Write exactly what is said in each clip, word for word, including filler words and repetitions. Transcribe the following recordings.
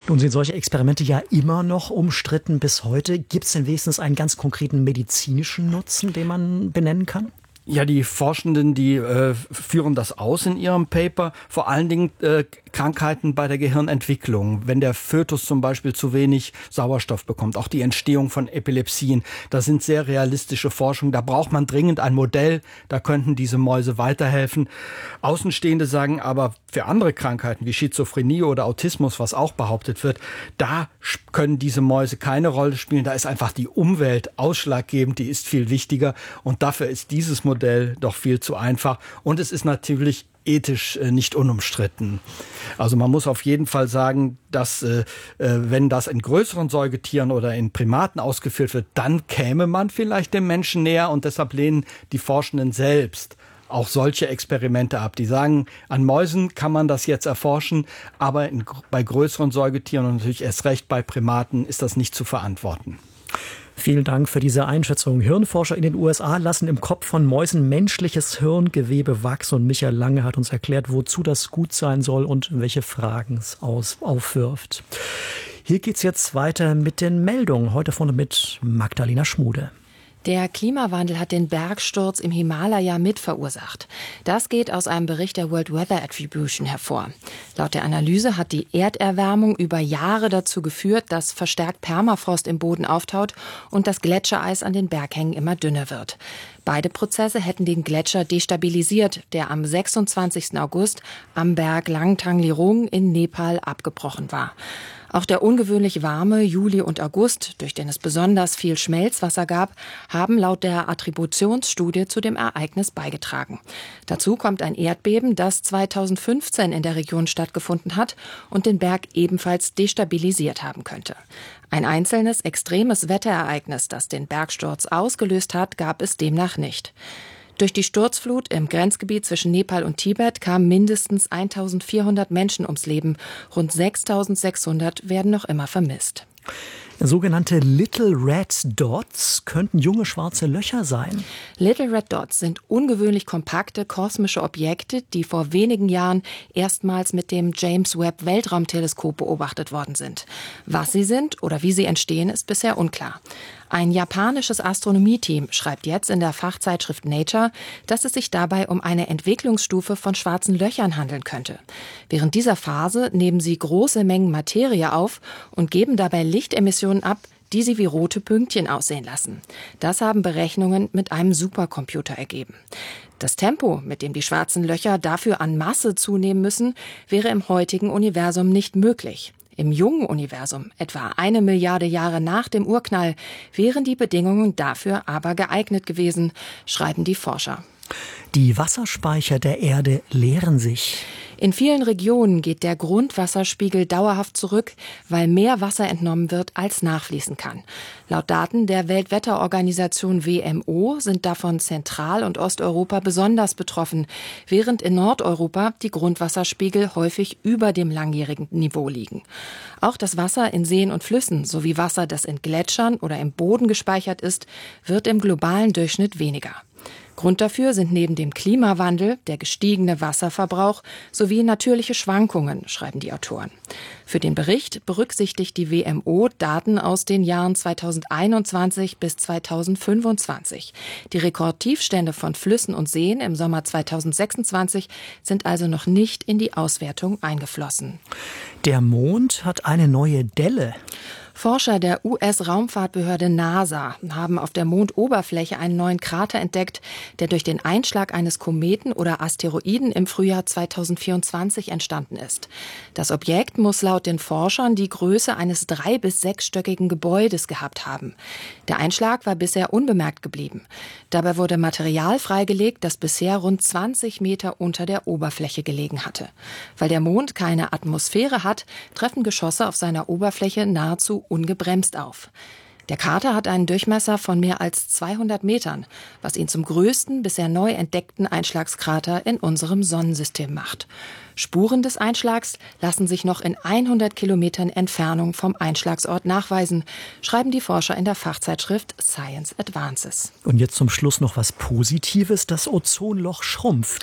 Nun sind solche Experimente ja immer noch umstritten bis heute. Gibt es denn wenigstens einen ganz konkreten medizinischen Nutzen, den man benennen kann? Ja, die Forschenden, die äh, führen das aus in ihrem Paper. Vor allen Dingen äh, Krankheiten bei der Gehirnentwicklung. Wenn der Fötus zum Beispiel zu wenig Sauerstoff bekommt, auch die Entstehung von Epilepsien. Das sind sehr realistische Forschungen. Da braucht man dringend ein Modell. Da könnten diese Mäuse weiterhelfen. Außenstehende sagen aber, für andere Krankheiten wie Schizophrenie oder Autismus, was auch behauptet wird, da können diese Mäuse keine Rolle spielen. Da ist einfach die Umwelt ausschlaggebend. Die ist viel wichtiger. Und dafür ist dieses Modell Modell doch viel zu einfach und es ist natürlich ethisch äh, nicht unumstritten. Also man muss auf jeden Fall sagen, dass äh, wenn das in größeren Säugetieren oder in Primaten ausgeführt wird, dann käme man vielleicht dem Menschen näher und deshalb lehnen die Forschenden selbst auch solche Experimente ab. Die sagen, an Mäusen kann man das jetzt erforschen, aber in, bei größeren Säugetieren und natürlich erst recht bei Primaten ist das nicht zu verantworten. Vielen Dank für diese Einschätzung. Hirnforscher in den U S A lassen im Kopf von Mäusen menschliches Hirngewebe wachsen. Und Michael Lange hat uns erklärt, wozu das gut sein soll und welche Fragen es aus, aufwirft. Hier geht's jetzt weiter mit den Meldungen. Heute vorne mit Magdalena Schmude. Der Klimawandel hat den Bergsturz im Himalaya mit verursacht. Das geht aus einem Bericht der World Weather Attribution hervor. Laut der Analyse hat die Erderwärmung über Jahre dazu geführt, dass verstärkt Permafrost im Boden auftaut und das Gletschereis an den Berghängen immer dünner wird. Beide Prozesse hätten den Gletscher destabilisiert, der am sechsundzwanzigsten August am Berg Langtang-Lirung in Nepal abgebrochen war. Auch der ungewöhnlich warme Juli und August, durch den es besonders viel Schmelzwasser gab, haben laut der Attributionsstudie zu dem Ereignis beigetragen. Dazu kommt ein Erdbeben, das zweitausendfünfzehn in der Region stattgefunden hat und den Berg ebenfalls destabilisiert haben könnte. Ein einzelnes extremes Wetterereignis, das den Bergsturz ausgelöst hat, gab es demnach nicht. Durch die Sturzflut im Grenzgebiet zwischen Nepal und Tibet kamen mindestens eintausendvierhundert Menschen ums Leben. Rund sechstausendsechshundert werden noch immer vermisst. Sogenannte Little Red Dots könnten junge schwarze Löcher sein. Little Red Dots sind ungewöhnlich kompakte kosmische Objekte, die vor wenigen Jahren erstmals mit dem James Webb Weltraumteleskop beobachtet worden sind. Was sie sind oder wie sie entstehen, ist bisher unklar. Ein japanisches Astronomieteam schreibt jetzt in der Fachzeitschrift Nature, dass es sich dabei um eine Entwicklungsstufe von schwarzen Löchern handeln könnte. Während dieser Phase nehmen sie große Mengen Materie auf und geben dabei Lichtemissionen ab, die sie wie rote Pünktchen aussehen lassen. Das haben Berechnungen mit einem Supercomputer ergeben. Das Tempo, mit dem die schwarzen Löcher dafür an Masse zunehmen müssen, wäre im heutigen Universum nicht möglich. Im jungen Universum, etwa eine Milliarde Jahre nach dem Urknall, wären die Bedingungen dafür aber geeignet gewesen, schreiben die Forscher. Die Wasserspeicher der Erde leeren sich. In vielen Regionen geht der Grundwasserspiegel dauerhaft zurück, weil mehr Wasser entnommen wird, als nachfließen kann. Laut Daten der Weltwetterorganisation W M O sind davon Zentral- und Osteuropa besonders betroffen, während in Nordeuropa die Grundwasserspiegel häufig über dem langjährigen Niveau liegen. Auch das Wasser in Seen und Flüssen sowie Wasser, das in Gletschern oder im Boden gespeichert ist, wird im globalen Durchschnitt weniger. Grund dafür sind neben dem Klimawandel der gestiegene Wasserverbrauch sowie natürliche Schwankungen, schreiben die Autoren. Für den Bericht berücksichtigt die W M O Daten aus den Jahren zweitausendeinundzwanzig bis zweitausendfünfundzwanzig. Die Rekordtiefstände von Flüssen und Seen im Sommer zweitausendsechsundzwanzig sind also noch nicht in die Auswertung eingeflossen. Der Mond hat eine neue Delle. Forscher der U S-Raumfahrtbehörde NASA haben auf der Mondoberfläche einen neuen Krater entdeckt, der durch den Einschlag eines Kometen oder Asteroiden im Frühjahr zweitausendvierundzwanzig entstanden ist. Das Objekt muss laut den Forschern die Größe eines drei- bis sechsstöckigen Gebäudes gehabt haben. Der Einschlag war bisher unbemerkt geblieben. Dabei wurde Material freigelegt, das bisher rund zwanzig Meter unter der Oberfläche gelegen hatte. Weil der Mond keine Atmosphäre hat, treffen Geschosse auf seiner Oberfläche nahezu ungebremst auf. Der Krater hat einen Durchmesser von mehr als zweihundert Metern, was ihn zum größten bisher neu entdeckten Einschlagskrater in unserem Sonnensystem macht. Spuren des Einschlags lassen sich noch in hundert Kilometern Entfernung vom Einschlagsort nachweisen, schreiben die Forscher in der Fachzeitschrift Science Advances. Und jetzt zum Schluss noch was Positives. Das Ozonloch schrumpft.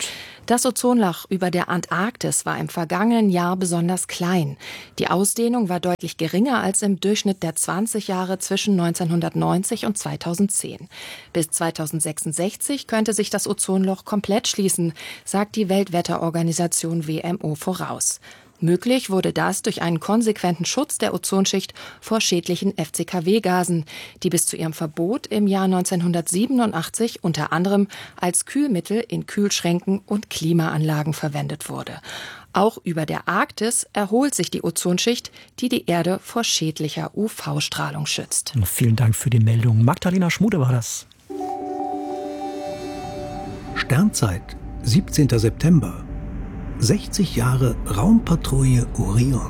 Das Ozonloch über der Antarktis war im vergangenen Jahr besonders klein. Die Ausdehnung war deutlich geringer als im Durchschnitt der zwanzig Jahre zwischen neunzehnhundertneunzig und zweitausendzehn. Bis zweitausendsechsundsechzig könnte sich das Ozonloch komplett schließen, sagt die Weltwetterorganisation W M O voraus. Möglich wurde das durch einen konsequenten Schutz der Ozonschicht vor schädlichen F C K W-Gasen, die bis zu ihrem Verbot im Jahr neunzehnhundertsiebenundachtzig unter anderem als Kühlmittel in Kühlschränken und Klimaanlagen verwendet wurde. Auch über der Arktis erholt sich die Ozonschicht, die die Erde vor schädlicher U V-Strahlung schützt. Vielen Dank für die Meldung. Magdalena Schmude war das. Sternzeit, siebzehnter September. sechzig Jahre Raumpatrouille Orion.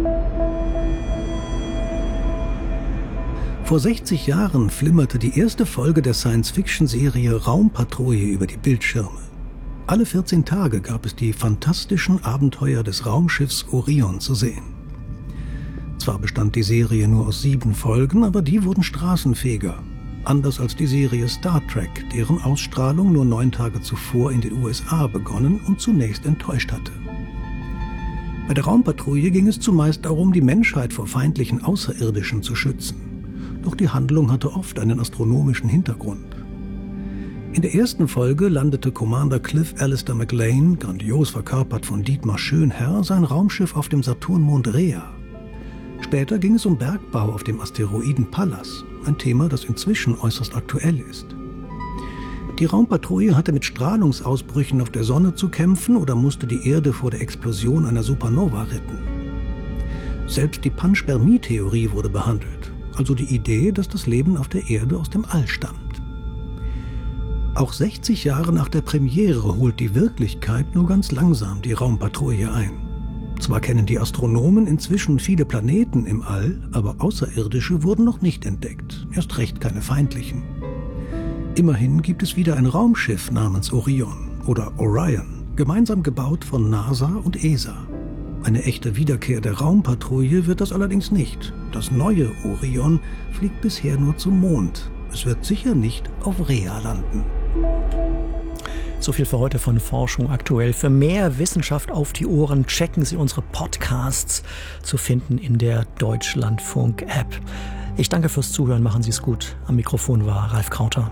Vor sechzig Jahren flimmerte die erste Folge der Science-Fiction-Serie Raumpatrouille über die Bildschirme. Alle vierzehn Tage gab es die fantastischen Abenteuer des Raumschiffs Orion zu sehen. Zwar bestand die Serie nur aus sieben Folgen, aber die wurden straßenfähiger. Anders als die Serie Star Trek, deren Ausstrahlung nur neun Tage zuvor in den U S A begonnen und zunächst enttäuscht hatte. Bei der Raumpatrouille ging es zumeist darum, die Menschheit vor feindlichen Außerirdischen zu schützen. Doch die Handlung hatte oft einen astronomischen Hintergrund. In der ersten Folge landete Commander Cliff Alistair McLean, grandios verkörpert von Dietmar Schönherr, sein Raumschiff auf dem Saturnmond Rhea. Später ging es um Bergbau auf dem Asteroiden Pallas, ein Thema, das inzwischen äußerst aktuell ist. Die Raumpatrouille hatte mit Strahlungsausbrüchen auf der Sonne zu kämpfen oder musste die Erde vor der Explosion einer Supernova retten. Selbst die Panspermie-Theorie wurde behandelt, also die Idee, dass das Leben auf der Erde aus dem All stammt. Auch sechzig Jahre nach der Premiere holt die Wirklichkeit nur ganz langsam die Raumpatrouille ein. Zwar kennen die Astronomen inzwischen viele Planeten im All, aber Außerirdische wurden noch nicht entdeckt, erst recht keine feindlichen. Immerhin gibt es wieder ein Raumschiff namens Orion oder Orion, gemeinsam gebaut von NASA und E S A. Eine echte Wiederkehr der Raumpatrouille wird das allerdings nicht. Das neue Orion fliegt bisher nur zum Mond. Es wird sicher nicht auf Rhea landen. So viel für heute von Forschung aktuell. Für mehr Wissenschaft auf die Ohren checken Sie unsere Podcasts, zu finden in der Deutschlandfunk-App. Ich danke fürs Zuhören, machen Sie es gut. Am Mikrofon war Ralf Krauter.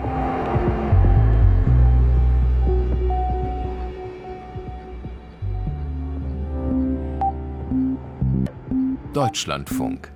Deutschlandfunk.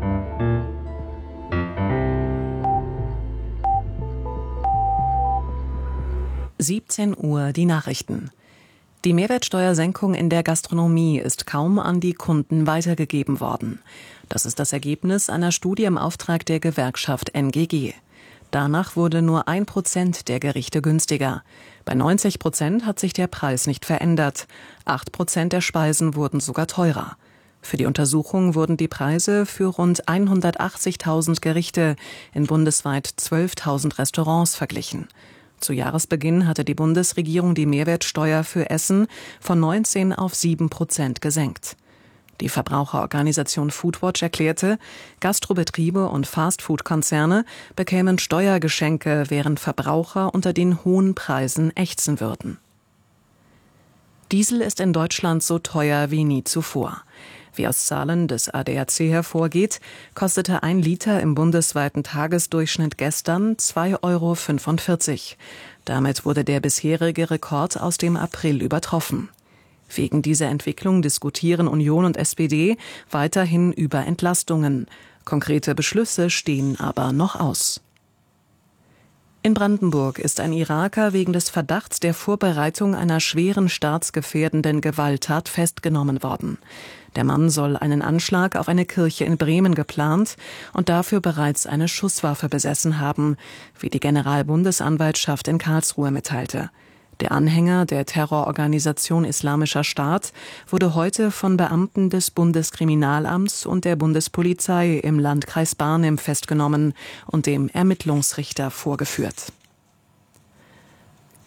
siebzehn Uhr die Nachrichten. Die Mehrwertsteuersenkung in der Gastronomie ist kaum an die Kunden weitergegeben worden. Das ist das Ergebnis einer Studie im Auftrag der Gewerkschaft N G G. Danach wurde nur ein Prozent der Gerichte günstiger. Bei neunzig Prozent hat sich der Preis nicht verändert. Acht Prozent der Speisen wurden sogar teurer. Für die Untersuchung wurden die Preise für rund hundertachtzigtausend Gerichte in bundesweit zwölftausend Restaurants verglichen. Zu Jahresbeginn hatte die Bundesregierung die Mehrwertsteuer für Essen von neunzehn auf sieben Prozent gesenkt. Die Verbraucherorganisation Foodwatch erklärte, Gastrobetriebe und Fastfood-Konzerne bekämen Steuergeschenke, während Verbraucher unter den hohen Preisen ächzen würden. Diesel ist in Deutschland so teuer wie nie zuvor. Wie aus Zahlen des A D A C hervorgeht, kostete ein Liter im bundesweiten Tagesdurchschnitt gestern zwei Euro fünfundvierzig. Damit wurde der bisherige Rekord aus dem April übertroffen. Wegen dieser Entwicklung diskutieren Union und S P D weiterhin über Entlastungen. Konkrete Beschlüsse stehen aber noch aus. In Brandenburg ist ein Iraker wegen des Verdachts der Vorbereitung einer schweren staatsgefährdenden Gewalttat festgenommen worden. Der Mann soll einen Anschlag auf eine Kirche in Bremen geplant und dafür bereits eine Schusswaffe besessen haben, wie die Generalbundesanwaltschaft in Karlsruhe mitteilte. Der Anhänger der Terrororganisation Islamischer Staat wurde heute von Beamten des Bundeskriminalamts und der Bundespolizei im Landkreis Barnim festgenommen und dem Ermittlungsrichter vorgeführt.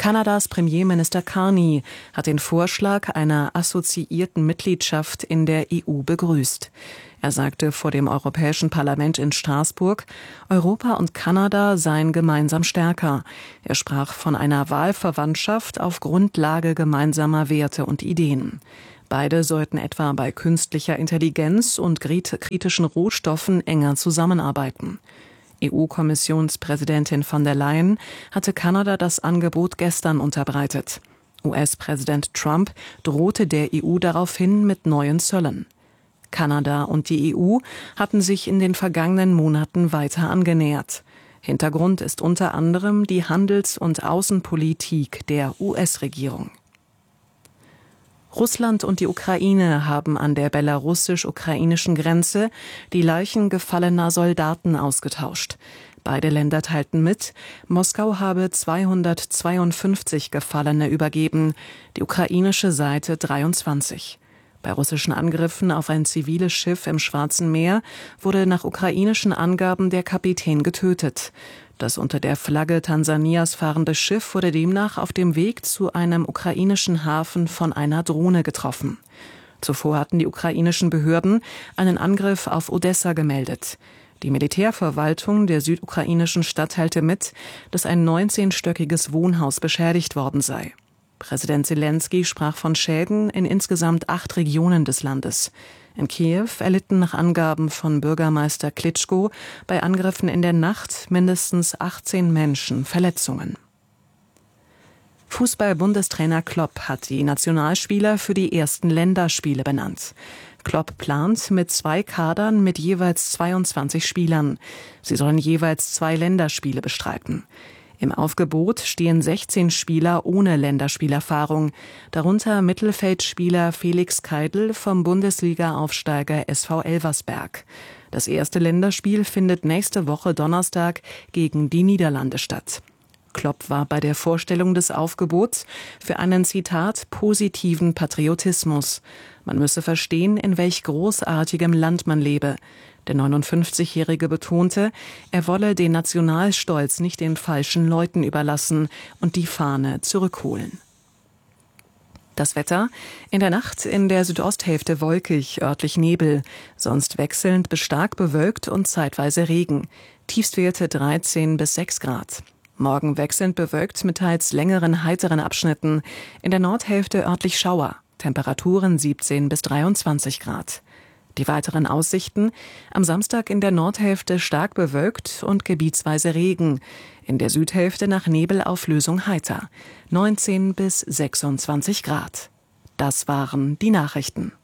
Kanadas Premierminister Carney hat den Vorschlag einer assoziierten Mitgliedschaft in der E U begrüßt. Er sagte vor dem Europäischen Parlament in Straßburg, Europa und Kanada seien gemeinsam stärker. Er sprach von einer Wahlverwandtschaft auf Grundlage gemeinsamer Werte und Ideen. Beide sollten etwa bei künstlicher Intelligenz und kritischen Rohstoffen enger zusammenarbeiten. E U-Kommissionspräsidentin von der Leyen hatte Kanada das Angebot gestern unterbreitet. U S-Präsident Trump drohte der E U daraufhin mit neuen Zöllen. Kanada und die E U hatten sich in den vergangenen Monaten weiter angenähert. Hintergrund ist unter anderem die Handels- und Außenpolitik der U S-Regierung. Russland und die Ukraine haben an der belarussisch-ukrainischen Grenze die Leichen gefallener Soldaten ausgetauscht. Beide Länder teilten mit, Moskau habe zweihundertzweiundfünfzig Gefallene übergeben, die ukrainische Seite dreiundzwanzig. Bei russischen Angriffen auf ein ziviles Schiff im Schwarzen Meer wurde nach ukrainischen Angaben der Kapitän getötet. Das unter der Flagge Tansanias fahrende Schiff wurde demnach auf dem Weg zu einem ukrainischen Hafen von einer Drohne getroffen. Zuvor hatten die ukrainischen Behörden einen Angriff auf Odessa gemeldet. Die Militärverwaltung der südukrainischen Stadt teilte mit, dass ein neunzehnstöckiges Wohnhaus beschädigt worden sei. Präsident Selenskyj sprach von Schäden in insgesamt acht Regionen des Landes. In Kiew erlitten nach Angaben von Bürgermeister Klitschko bei Angriffen in der Nacht mindestens achtzehn Menschen Verletzungen. Fußball-Bundestrainer Klopp hat die Nationalspieler für die ersten Länderspiele benannt. Klopp plant mit zwei Kadern mit jeweils zweiundzwanzig Spielern. Sie sollen jeweils zwei Länderspiele bestreiten. Im Aufgebot stehen sechzehn Spieler ohne Länderspielerfahrung, darunter Mittelfeldspieler Felix Keidl vom Bundesliga-Aufsteiger S V Elversberg. Das erste Länderspiel findet nächste Woche Donnerstag gegen die Niederlande statt. Klopp war bei der Vorstellung des Aufgebots für einen, Zitat, positiven Patriotismus. Man müsse verstehen, in welch großartigem Land man lebe. Der neunundfünfzigjährige betonte, er wolle den Nationalstolz nicht den falschen Leuten überlassen und die Fahne zurückholen. Das Wetter: in der Nacht in der Südosthälfte wolkig, örtlich Nebel, sonst wechselnd bis stark bewölkt und zeitweise Regen. Tiefstwerte dreizehn bis sechs Grad. Morgen wechselnd bewölkt mit teils längeren, heiteren Abschnitten. In der Nordhälfte örtlich Schauer. Temperaturen siebzehn bis dreiundzwanzig Grad. Die weiteren Aussichten: am Samstag in der Nordhälfte stark bewölkt und gebietsweise Regen. In der Südhälfte nach Nebelauflösung heiter. neunzehn bis sechsundzwanzig Grad. Das waren die Nachrichten.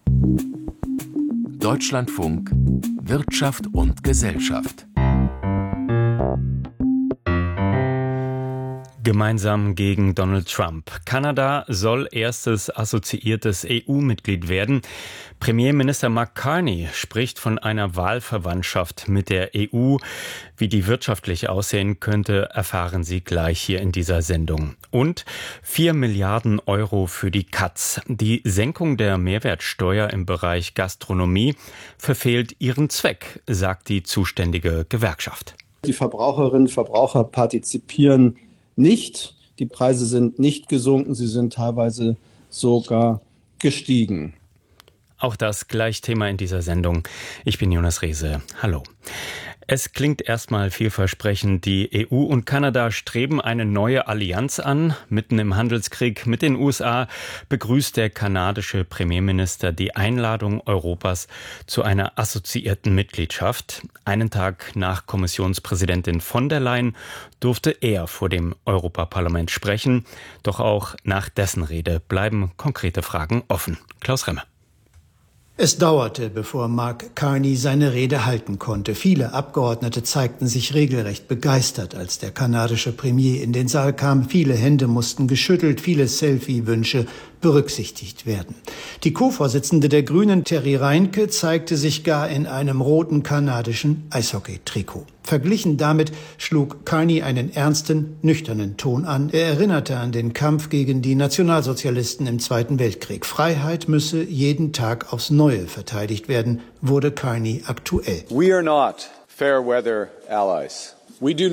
Deutschlandfunk Wirtschaft und Gesellschaft. Gemeinsam gegen Donald Trump. Kanada soll erstes assoziiertes E U-Mitglied werden. Premierminister Mark Carney spricht von einer Wahlverwandtschaft mit der E U. Wie die wirtschaftlich aussehen könnte, erfahren Sie gleich hier in dieser Sendung. Und vier Milliarden Euro für die Katz. Die Senkung der Mehrwertsteuer im Bereich Gastronomie verfehlt ihren Zweck, sagt die zuständige Gewerkschaft. Die Verbraucherinnen und Verbraucher partizipieren nicht. Die Preise sind nicht gesunken, sie sind teilweise sogar gestiegen. Auch das gleich Thema in dieser Sendung. Ich bin Jonas Rehse. Hallo. Es klingt erstmal vielversprechend. Die E U und Kanada streben eine neue Allianz an. Mitten im Handelskrieg mit den U S A begrüßt der kanadische Premierminister die Einladung Europas zu einer assoziierten Mitgliedschaft. Einen Tag nach Kommissionspräsidentin von der Leyen durfte er vor dem Europaparlament sprechen. Doch auch nach dessen Rede bleiben konkrete Fragen offen. Klaus Remmer. Es dauerte, bevor Mark Carney seine Rede halten konnte. Viele Abgeordnete zeigten sich regelrecht begeistert, als der kanadische Premier in den Saal kam. Viele Hände mussten geschüttelt, viele Selfie-Wünsche berücksichtigt werden. Die Co-Vorsitzende der Grünen, Terry Reinke, zeigte sich gar in einem roten kanadischen Eishockey-Trikot. Verglichen damit schlug Carney einen ernsten, nüchternen Ton an. Er erinnerte an den Kampf gegen die Nationalsozialisten im Zweiten Weltkrieg. Freiheit müsse jeden Tag aufs Neue verteidigt werden, wurde Carney aktuell. We are not fair weather allies. We do not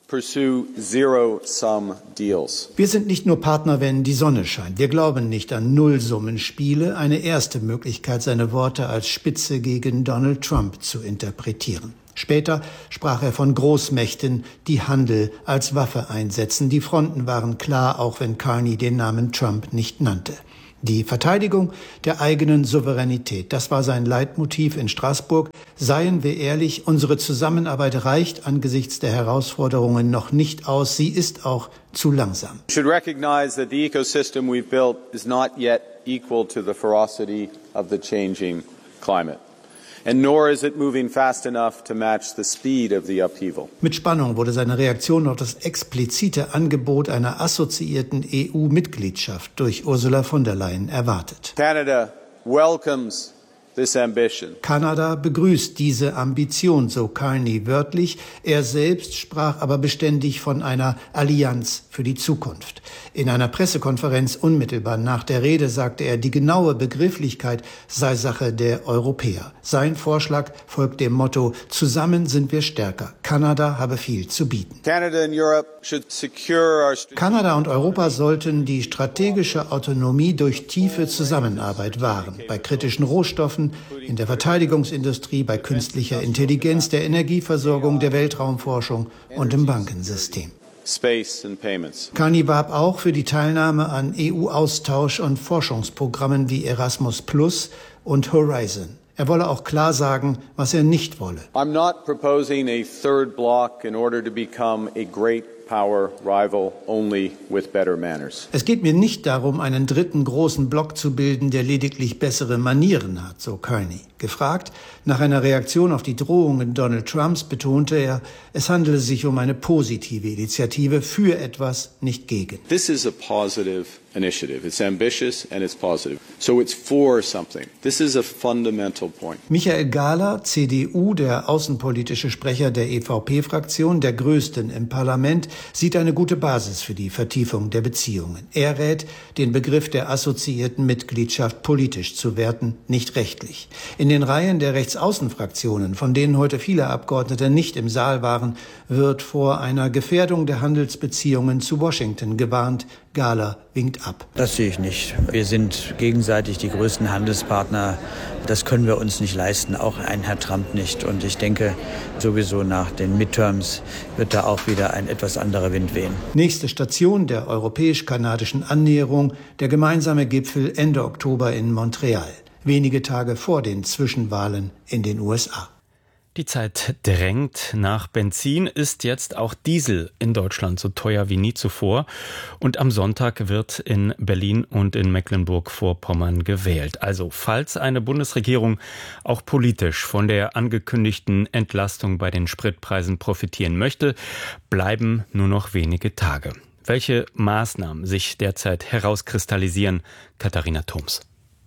pursue zero-sum deals. Wir sind nicht nur Partner, wenn die Sonne scheint. Wir glauben nicht an Nullsummenspiele, eine erste Möglichkeit, seine Worte als Spitze gegen Donald Trump zu interpretieren. Später sprach er von Großmächten, die Handel als Waffe einsetzen. Die Fronten waren klar, auch wenn Carney den Namen Trump nicht nannte. Die Verteidigung der eigenen Souveränität, das war sein Leitmotiv in Straßburg. Seien wir ehrlich, unsere Zusammenarbeit reicht angesichts der Herausforderungen noch nicht aus. Sie ist auch zu langsam. We should recognize that the ecosystem we've built is not yet equal to the ferocity of the changing climate. And nor is it moving fast enough to match the speed of the upheaval. Mit Spannung wurde seine Reaktion auf das explizite Angebot einer assoziierten E U-Mitgliedschaft durch Ursula von der Leyen erwartet. Canada welcomes this ambition. Kanada begrüßt diese Ambition, so Carney wörtlich. Er selbst sprach aber beständig von einer Allianz für die Zukunft. In einer Pressekonferenz unmittelbar nach der Rede sagte er, die genaue Begrifflichkeit sei Sache der Europäer. Sein Vorschlag folgt dem Motto, zusammen sind wir stärker. Kanada habe viel zu bieten. Canada and Europe should secure our Kanada und Europa sollten die strategische Autonomie durch tiefe Zusammenarbeit wahren. Bei kritischen Rohstoffen, in der Verteidigungsindustrie, bei künstlicher Intelligenz, der Energieversorgung, der Weltraumforschung und im Bankensystem. Space and payments. Carney warb auch für die Teilnahme an E U-Austausch- und Forschungsprogrammen wie Erasmus Plus und Horizon. Er wolle auch klar sagen, was er nicht wolle. I'm not proposing a third block in order to become a great power rival only with better manners. Es geht mir nicht darum, einen dritten großen Block zu bilden, der lediglich bessere Manieren hat, so Carney. Gefragt nach einer Reaktion auf die Drohungen Donald Trumps betonte er, es handele sich um eine positive Initiative für etwas, nicht gegen. This is a positive initiative. It's ambitious and it's positive. So it's for something. This is a fundamental point. Michael Gahler, C D U, der außenpolitische Sprecher der E V P-Fraktion, der größten im Parlament, sieht eine gute Basis für die Vertiefung der Beziehungen. Er rät, den Begriff der assoziierten Mitgliedschaft politisch zu werten, nicht rechtlich. In den Reihen der Rechtsaußenfraktionen, von denen heute viele Abgeordnete nicht im Saal waren, wird vor einer Gefährdung der Handelsbeziehungen zu Washington gewarnt. Gahler winkt ab. Das sehe ich nicht. Wir sind gegenseitig die größten Handelspartner. Das können wir uns nicht leisten, auch ein Herr Trump nicht. Und ich denke, sowieso nach den Midterms wird da auch wieder ein etwas anderer Wind wehen. Nächste Station der europäisch-kanadischen Annäherung, der gemeinsame Gipfel Ende Oktober in Montreal. Wenige Tage vor den Zwischenwahlen in den U S A. Die Zeit drängt. Nach Benzin ist jetzt auch Diesel in Deutschland so teuer wie nie zuvor. Und am Sonntag wird in Berlin und in Mecklenburg-Vorpommern gewählt. Also falls eine Bundesregierung auch politisch von der angekündigten Entlastung bei den Spritpreisen profitieren möchte, bleiben nur noch wenige Tage. Welche Maßnahmen sich derzeit herauskristallisieren? Katharina Thoms.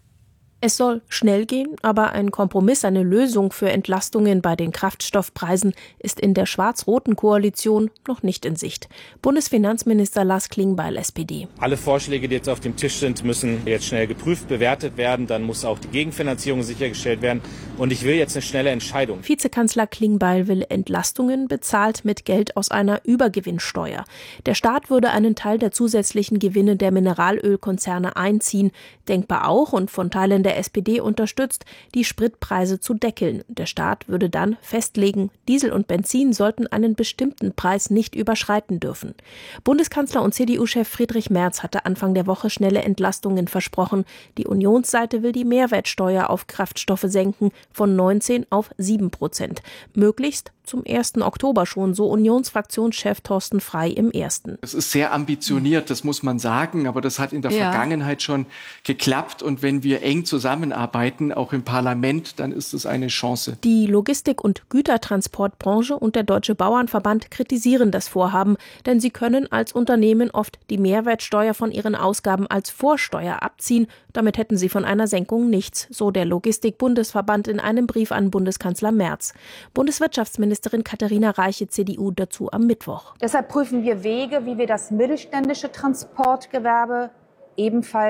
Es soll schnell gehen, aber ein Kompromiss, eine Lösung für Entlastungen bei den Kraftstoffpreisen ist in der schwarz-roten Koalition noch nicht in Sicht. Bundesfinanzminister Lars Klingbeil, S P D. Alle Vorschläge, die jetzt auf dem Tisch sind, müssen jetzt schnell geprüft, bewertet werden. Dann muss auch die Gegenfinanzierung sichergestellt werden. Und ich will jetzt eine schnelle Entscheidung. Vizekanzler Klingbeil will Entlastungen bezahlt mit Geld aus einer Übergewinnsteuer. Der Staat würde einen Teil der zusätzlichen Gewinne der Mineralölkonzerne einziehen. Denkbar auch und von Teilen der S P D unterstützt, die Spritpreise zu deckeln. Der Staat würde dann festlegen, Diesel und Benzin sollten einen bestimmten Preis nicht überschreiten dürfen. Bundeskanzler und C D U-Chef Friedrich Merz hatte Anfang der Woche schnelle Entlastungen versprochen. Die Unionsseite will die Mehrwertsteuer auf Kraftstoffe senken von neunzehn auf sieben Prozent. Möglichst zum ersten Oktober schon, so Unionsfraktionschef Thorsten Frey im Ersten. Es ist sehr ambitioniert, das muss man sagen, aber das hat in der ja. Vergangenheit schon geklappt. Und wenn wir eng zusammenarbeiten, auch im Parlament, dann ist es eine Chance. Die Logistik- und Gütertransportbranche und der Deutsche Bauernverband kritisieren das Vorhaben, denn sie können als Unternehmen oft die Mehrwertsteuer von ihren Ausgaben als Vorsteuer abziehen. Damit hätten sie von einer Senkung nichts, so der Logistik-Bundesverband in einem Brief an Bundeskanzler Merz. Bundeswirtschaftsministerin Katharina Reiche, C D U, dazu am Mittwoch. Deshalb prüfen wir Wege, wie wir das mittelständische Transportgewerbe ebenfalls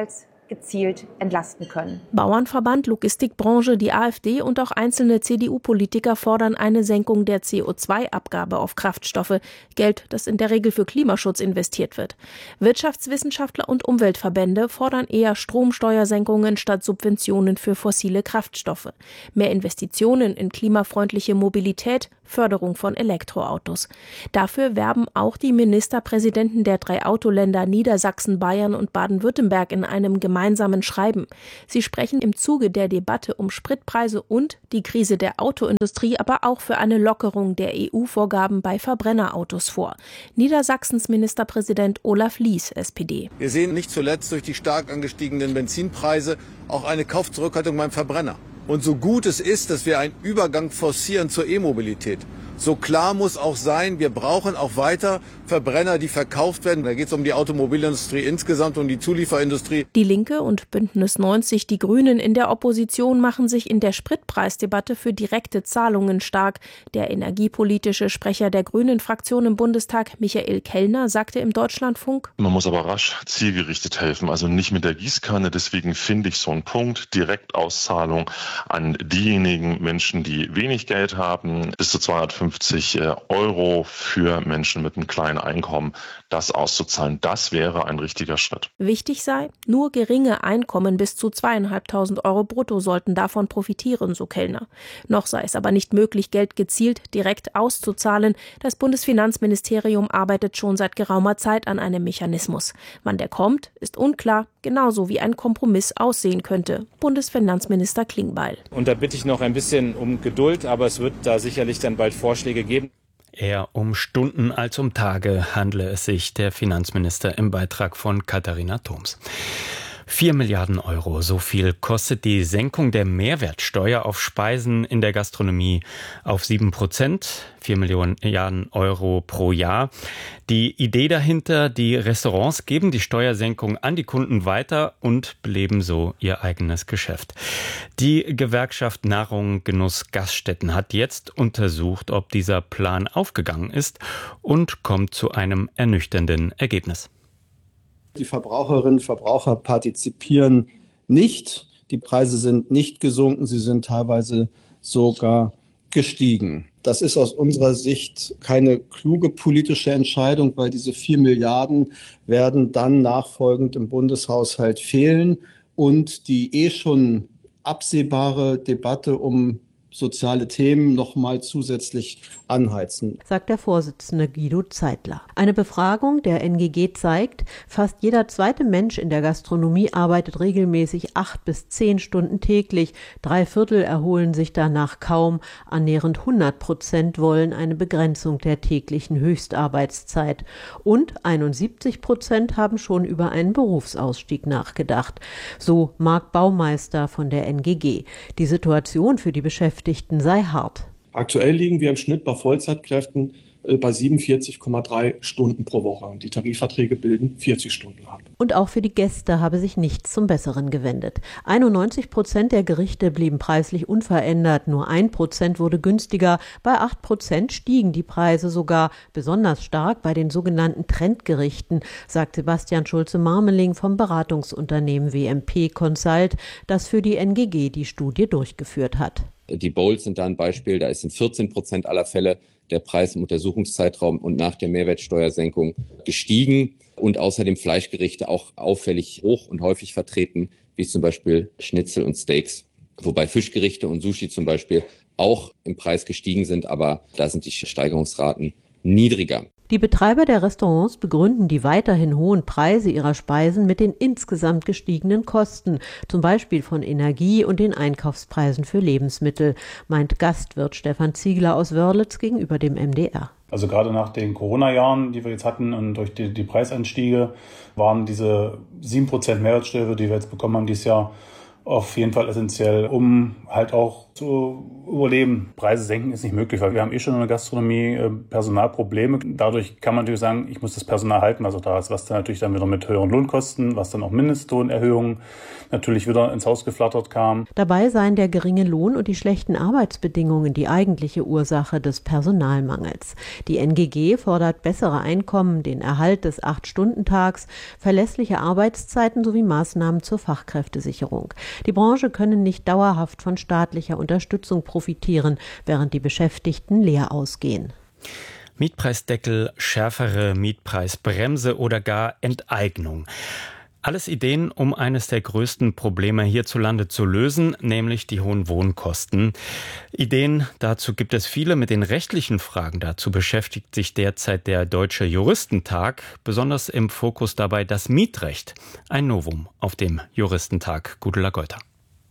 gezielt entlasten können. Bauernverband, Logistikbranche, die AfD und auch einzelne C D U-Politiker fordern eine Senkung der C O zwei Abgabe auf Kraftstoffe, Geld, das in der Regel für Klimaschutz investiert wird. Wirtschaftswissenschaftler und Umweltverbände fordern eher Stromsteuersenkungen statt Subventionen für fossile Kraftstoffe. Mehr Investitionen in klimafreundliche Mobilität, Förderung von Elektroautos. Dafür werben auch die Ministerpräsidenten der drei Autoländer Niedersachsen, Bayern und Baden-Württemberg in einem gemeinsamen Schreiben. Sie sprechen im Zuge der Debatte um Spritpreise und die Krise der Autoindustrie aber auch für eine Lockerung der E U-Vorgaben bei Verbrennerautos vor. Niedersachsens Ministerpräsident Olaf Lies, S P D. Wir sehen nicht zuletzt durch die stark angestiegenen Benzinpreise auch eine Kaufzurückhaltung beim Verbrenner. Und so gut es ist, dass wir einen Übergang forcieren zur E-Mobilität, so klar muss auch sein, wir brauchen auch weiter Verbrenner, die verkauft werden. Da geht es um die Automobilindustrie insgesamt, um die Zulieferindustrie. Die Linke und Bündnis neunzig, die Grünen in der Opposition machen sich in der Spritpreisdebatte für direkte Zahlungen stark. Der energiepolitische Sprecher der Grünen-Fraktion im Bundestag, Michael Kellner, sagte im Deutschlandfunk: Man muss aber rasch zielgerichtet helfen, also nicht mit der Gießkanne. Deswegen finde ich so einen Punkt, Direktauszahlung an diejenigen Menschen, die wenig Geld haben, bis zu zweihundertfünfzig Euro für Menschen mit einem kleinen Einkommen, das auszuzahlen. Das wäre ein richtiger Schritt. Wichtig sei, nur geringe Einkommen bis zu zweieinhalbtausend Euro brutto sollten davon profitieren, so Kellner. Noch sei es aber nicht möglich, Geld gezielt direkt auszuzahlen. Das Bundesfinanzministerium arbeitet schon seit geraumer Zeit an einem Mechanismus. Wann der kommt, ist unklar, genauso wie ein Kompromiss aussehen könnte. Bundesfinanzminister Klingbeil. Und da bitte ich noch ein bisschen um Geduld, aber es wird da sicherlich dann bald Vorschläge geben. Eher um Stunden als um Tage handle es sich, der Finanzminister im Beitrag von Katharina Thoms. Vier Milliarden Euro, so viel kostet die Senkung der Mehrwertsteuer auf Speisen in der Gastronomie auf sieben Prozent. Vier Milliarden Euro pro Jahr. Die Idee dahinter, die Restaurants geben die Steuersenkung an die Kunden weiter und beleben so ihr eigenes Geschäft. Die Gewerkschaft Nahrung, Genuss, Gaststätten hat jetzt untersucht, ob dieser Plan aufgegangen ist und kommt zu einem ernüchternden Ergebnis. Die Verbraucherinnen und Verbraucher partizipieren nicht. Die Preise sind nicht gesunken, sie sind teilweise sogar gestiegen. Das ist aus unserer Sicht keine kluge politische Entscheidung, weil diese vier Milliarden werden dann nachfolgend im Bundeshaushalt fehlen und die eh schon absehbare Debatte um soziale Themen noch mal zusätzlich anheizen, sagt der Vorsitzende Guido Zeitler. Eine Befragung der N G G zeigt, fast jeder zweite Mensch in der Gastronomie arbeitet regelmäßig acht bis zehn Stunden täglich. Drei Viertel erholen sich danach kaum. Annähernd hundert Prozent wollen eine Begrenzung der täglichen Höchstarbeitszeit. Und einundsiebzig Prozent haben schon über einen Berufsausstieg nachgedacht. So Marc Baumeister von der N G G. Die Situation für die Beschäftigten sei hart. Aktuell liegen wir im Schnitt bei Vollzeitkräften bei siebenundvierzig Komma drei Stunden pro Woche. Die Tarifverträge bilden vierzig Stunden ab. Und auch für die Gäste habe sich nichts zum Besseren gewendet. einundneunzig Prozent der Gerichte blieben preislich unverändert, nur ein Prozent wurde günstiger, bei acht Prozent stiegen die Preise sogar, besonders stark bei den sogenannten Trendgerichten, sagt Sebastian Schulze-Marmeling vom Beratungsunternehmen W M P Consult, das für die N G G die Studie durchgeführt hat. Die Bowls sind da ein Beispiel, da ist in vierzehn Prozent aller Fälle der Preis im Untersuchungszeitraum und nach der Mehrwertsteuersenkung gestiegen und außerdem Fleischgerichte auch auffällig hoch und häufig vertreten, wie zum Beispiel Schnitzel und Steaks. Wobei Fischgerichte und Sushi zum Beispiel auch im Preis gestiegen sind, aber da sind die Steigerungsraten niedriger. Die Betreiber der Restaurants begründen die weiterhin hohen Preise ihrer Speisen mit den insgesamt gestiegenen Kosten, zum Beispiel von Energie und den Einkaufspreisen für Lebensmittel, meint Gastwirt Stefan Ziegler aus Wörlitz gegenüber dem M D R. Also gerade nach den Corona-Jahren, die wir jetzt hatten und durch die, die Preisanstiege, waren diese sieben Prozent Mehrwertsteuer, die wir jetzt bekommen haben dieses Jahr, auf jeden Fall essentiell, um halt auch zu überleben. Preise senken ist nicht möglich, weil wir haben eh schon in der Gastronomie äh, Personalprobleme. Dadurch kann man natürlich sagen, ich muss das Personal halten, was auch da ist, was dann natürlich dann wieder mit höheren Lohnkosten, was dann auch Mindestlohnerhöhungen natürlich wieder ins Haus geflattert kam. Dabei seien der geringe Lohn und die schlechten Arbeitsbedingungen die eigentliche Ursache des Personalmangels. Die N G G fordert bessere Einkommen, den Erhalt des Acht-Stunden-Tags, verlässliche Arbeitszeiten sowie Maßnahmen zur Fachkräftesicherung. Die Branche könne nicht dauerhaft von staatlicher Unterstützung profitieren, während die Beschäftigten leer ausgehen. Mietpreisdeckel, schärfere Mietpreisbremse oder gar Enteignung. Alles Ideen, um eines der größten Probleme hierzulande zu lösen, nämlich die hohen Wohnkosten. Ideen dazu gibt es viele. Mit den rechtlichen Fragen dazu beschäftigt sich derzeit der Deutsche Juristentag. Besonders im Fokus dabei das Mietrecht. Ein Novum auf dem Juristentag. Gudula Geuter.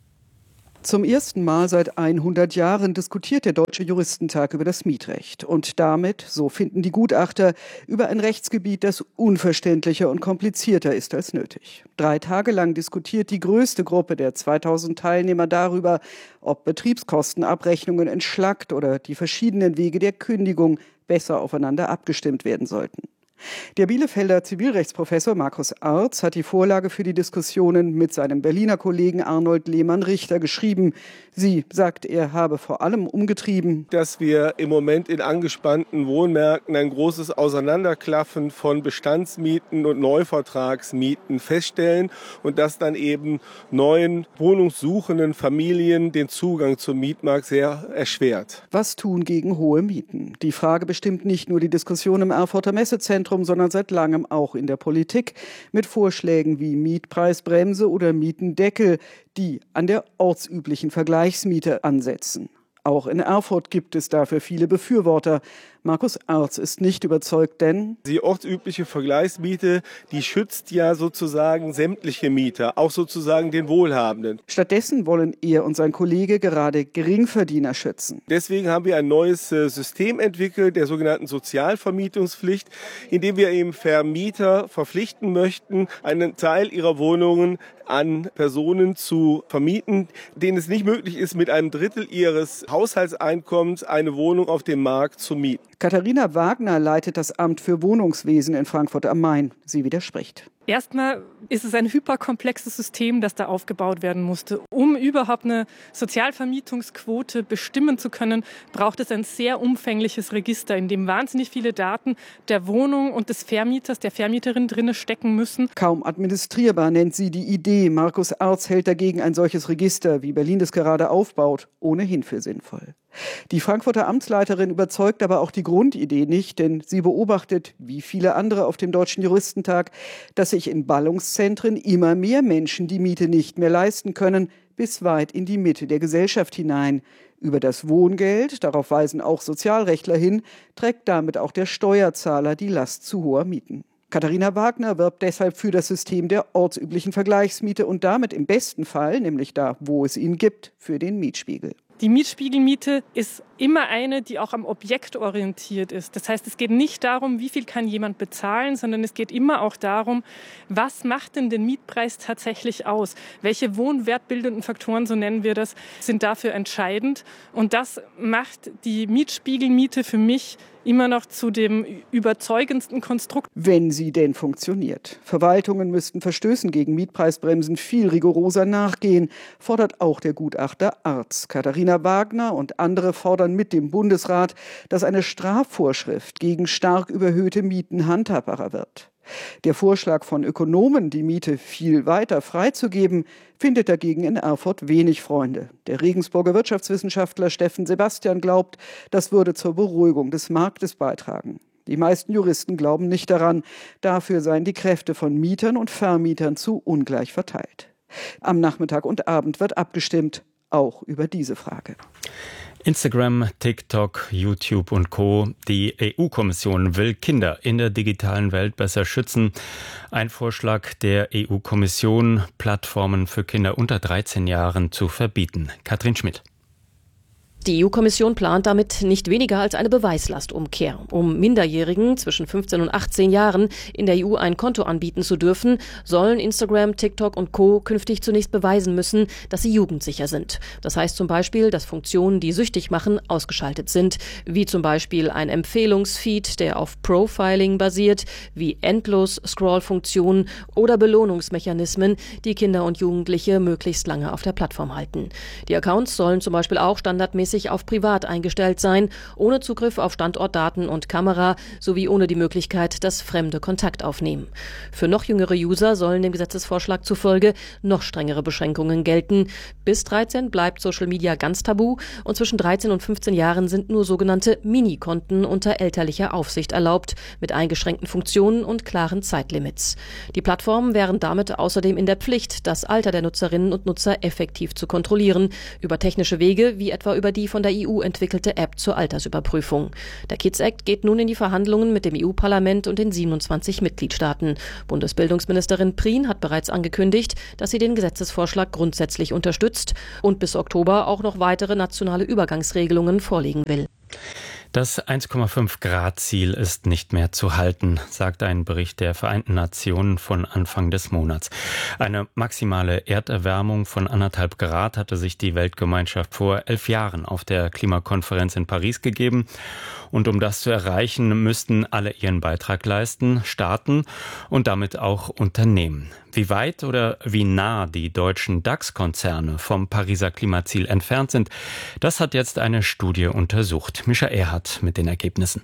Zum ersten Mal seit hundert Jahren diskutiert der Deutsche Juristentag über das Mietrecht und damit, so finden die Gutachter, über ein Rechtsgebiet, das unverständlicher und komplizierter ist als nötig. Drei Tage lang diskutiert die größte Gruppe der zweitausend Teilnehmer darüber, ob Betriebskostenabrechnungen entschlackt oder die verschiedenen Wege der Kündigung besser aufeinander abgestimmt werden sollten. Der Bielefelder Zivilrechtsprofessor Markus Arz hat die Vorlage für die Diskussionen mit seinem Berliner Kollegen Arnold Lehmann-Richter geschrieben. Sie, sagt er, habe vor allem umgetrieben, dass wir im Moment in angespannten Wohnmärkten ein großes Auseinanderklaffen von Bestandsmieten und Neuvertragsmieten feststellen und dass dann eben neuen wohnungssuchenden Familien den Zugang zum Mietmarkt sehr erschwert. Was tun gegen hohe Mieten? Die Frage bestimmt nicht nur die Diskussion im Erfurter Messezentrum, sondern seit langem auch in der Politik mit Vorschlägen wie Mietpreisbremse oder Mietendeckel, die an der ortsüblichen Vergleichsmiete ansetzen. Auch in Erfurt gibt es dafür viele Befürworter. Markus Arz ist nicht überzeugt, denn die ortsübliche Vergleichsmiete, die schützt ja sozusagen sämtliche Mieter, auch sozusagen den Wohlhabenden. Stattdessen wollen er und sein Kollege gerade Geringverdiener schützen. Deswegen haben wir ein neues System entwickelt, der sogenannten Sozialvermietungspflicht, in dem wir eben Vermieter verpflichten möchten, einen Teil ihrer Wohnungen an Personen zu vermieten, denen es nicht möglich ist, mit einem Drittel ihres Haushaltseinkommens eine Wohnung auf dem Markt zu mieten. Katharina Wagner leitet das Amt für Wohnungswesen in Frankfurt am Main. Sie widerspricht. Erstmal ist es ein hyperkomplexes System, das da aufgebaut werden musste. Um überhaupt eine Sozialvermietungsquote bestimmen zu können, braucht es ein sehr umfängliches Register, in dem wahnsinnig viele Daten der Wohnung und des Vermieters, der Vermieterin drinne stecken müssen. Kaum administrierbar nennt sie die Idee. Markus Arz hält dagegen ein solches Register, wie Berlin es gerade aufbaut, ohnehin für sinnvoll. Die Frankfurter Amtsleiterin überzeugt aber auch die Grundidee nicht, denn sie beobachtet, wie viele andere auf dem Deutschen Juristentag, dass sich in Ballungszentren immer mehr Menschen die Miete nicht mehr leisten können, bis weit in die Mitte der Gesellschaft hinein. Über das Wohngeld, darauf weisen auch Sozialrechtler hin, trägt damit auch der Steuerzahler die Last zu hoher Mieten. Katharina Wagner wirbt deshalb für das System der ortsüblichen Vergleichsmiete und damit im besten Fall, nämlich da, wo es ihn gibt, für den Mietspiegel. Die Mietspiegelmiete ist immer eine, die auch am Objekt orientiert ist. Das heißt, es geht nicht darum, wie viel kann jemand bezahlen, sondern es geht immer auch darum, was macht denn den Mietpreis tatsächlich aus? Welche wohnwertbildenden Faktoren, so nennen wir das, sind dafür entscheidend? Und das macht die Mietspiegelmiete für mich immer noch zu dem überzeugendsten Konstrukt. Wenn sie denn funktioniert. Verwaltungen müssten Verstößen gegen Mietpreisbremsen viel rigoroser nachgehen, fordert auch der Gutachter Arz. Katharina Wagner und andere fordern mit dem Bundesrat, dass eine Strafvorschrift gegen stark überhöhte Mieten handhabbarer wird. Der Vorschlag von Ökonomen, die Miete viel weiter freizugeben, findet dagegen in Erfurt wenig Freunde. Der Regensburger Wirtschaftswissenschaftler Steffen Sebastian glaubt, das würde zur Beruhigung des Marktes beitragen. Die meisten Juristen glauben nicht daran. Dafür seien die Kräfte von Mietern und Vermietern zu ungleich verteilt. Am Nachmittag und Abend wird abgestimmt, auch über diese Frage. Instagram, TikTok, YouTube und Co. Die E U-Kommission will Kinder in der digitalen Welt besser schützen. Ein Vorschlag der E U-Kommission, Plattformen für Kinder unter dreizehn Jahren zu verbieten. Katrin Schmidt. Die E U-Kommission plant damit nicht weniger als eine Beweislastumkehr. Um Minderjährigen zwischen fünfzehn und achtzehn Jahren in der E U ein Konto anbieten zu dürfen, sollen Instagram, TikTok und Co. künftig zunächst beweisen müssen, dass sie jugendsicher sind. Das heißt zum Beispiel, dass Funktionen, die süchtig machen, ausgeschaltet sind, wie zum Beispiel ein Empfehlungsfeed, der auf Profiling basiert, wie Endlos-Scroll-Funktionen oder Belohnungsmechanismen, die Kinder und Jugendliche möglichst lange auf der Plattform halten. Die Accounts sollen zum Beispiel auch standardmäßig auf privat eingestellt sein, ohne Zugriff auf Standortdaten und Kamera sowie ohne die Möglichkeit, dass Fremde Kontakt aufnehmen. Für noch jüngere User sollen dem Gesetzesvorschlag zufolge noch strengere Beschränkungen gelten. Bis dreizehn bleibt Social Media ganz tabu und zwischen dreizehn und fünfzehn Jahren sind nur sogenannte Minikonten unter elterlicher Aufsicht erlaubt, mit eingeschränkten Funktionen und klaren Zeitlimits. Die Plattformen wären damit außerdem in der Pflicht, das Alter der Nutzerinnen und Nutzer effektiv zu kontrollieren, über technische Wege, wie etwa über die von der E U entwickelte App zur Altersüberprüfung. Der Kids Act geht nun in die Verhandlungen mit dem E U-Parlament und den siebenundzwanzig Mitgliedstaaten. Bundesbildungsministerin Prien hat bereits angekündigt, dass sie den Gesetzesvorschlag grundsätzlich unterstützt und bis Oktober auch noch weitere nationale Übergangsregelungen vorlegen will. Das eins Komma fünf Grad Ziel ist nicht mehr zu halten, sagt ein Bericht der Vereinten Nationen von Anfang des Monats. Eine maximale Erderwärmung von anderthalb Grad hatte sich die Weltgemeinschaft vor elf Jahren auf der Klimakonferenz in Paris gegeben. Und um das zu erreichen, müssten alle ihren Beitrag leisten, Staaten und damit auch Unternehmen. Wie weit oder wie nah die deutschen DAX-Konzerne vom Pariser Klimaziel entfernt sind, das hat jetzt eine Studie untersucht. Mischa Erhardt mit den Ergebnissen.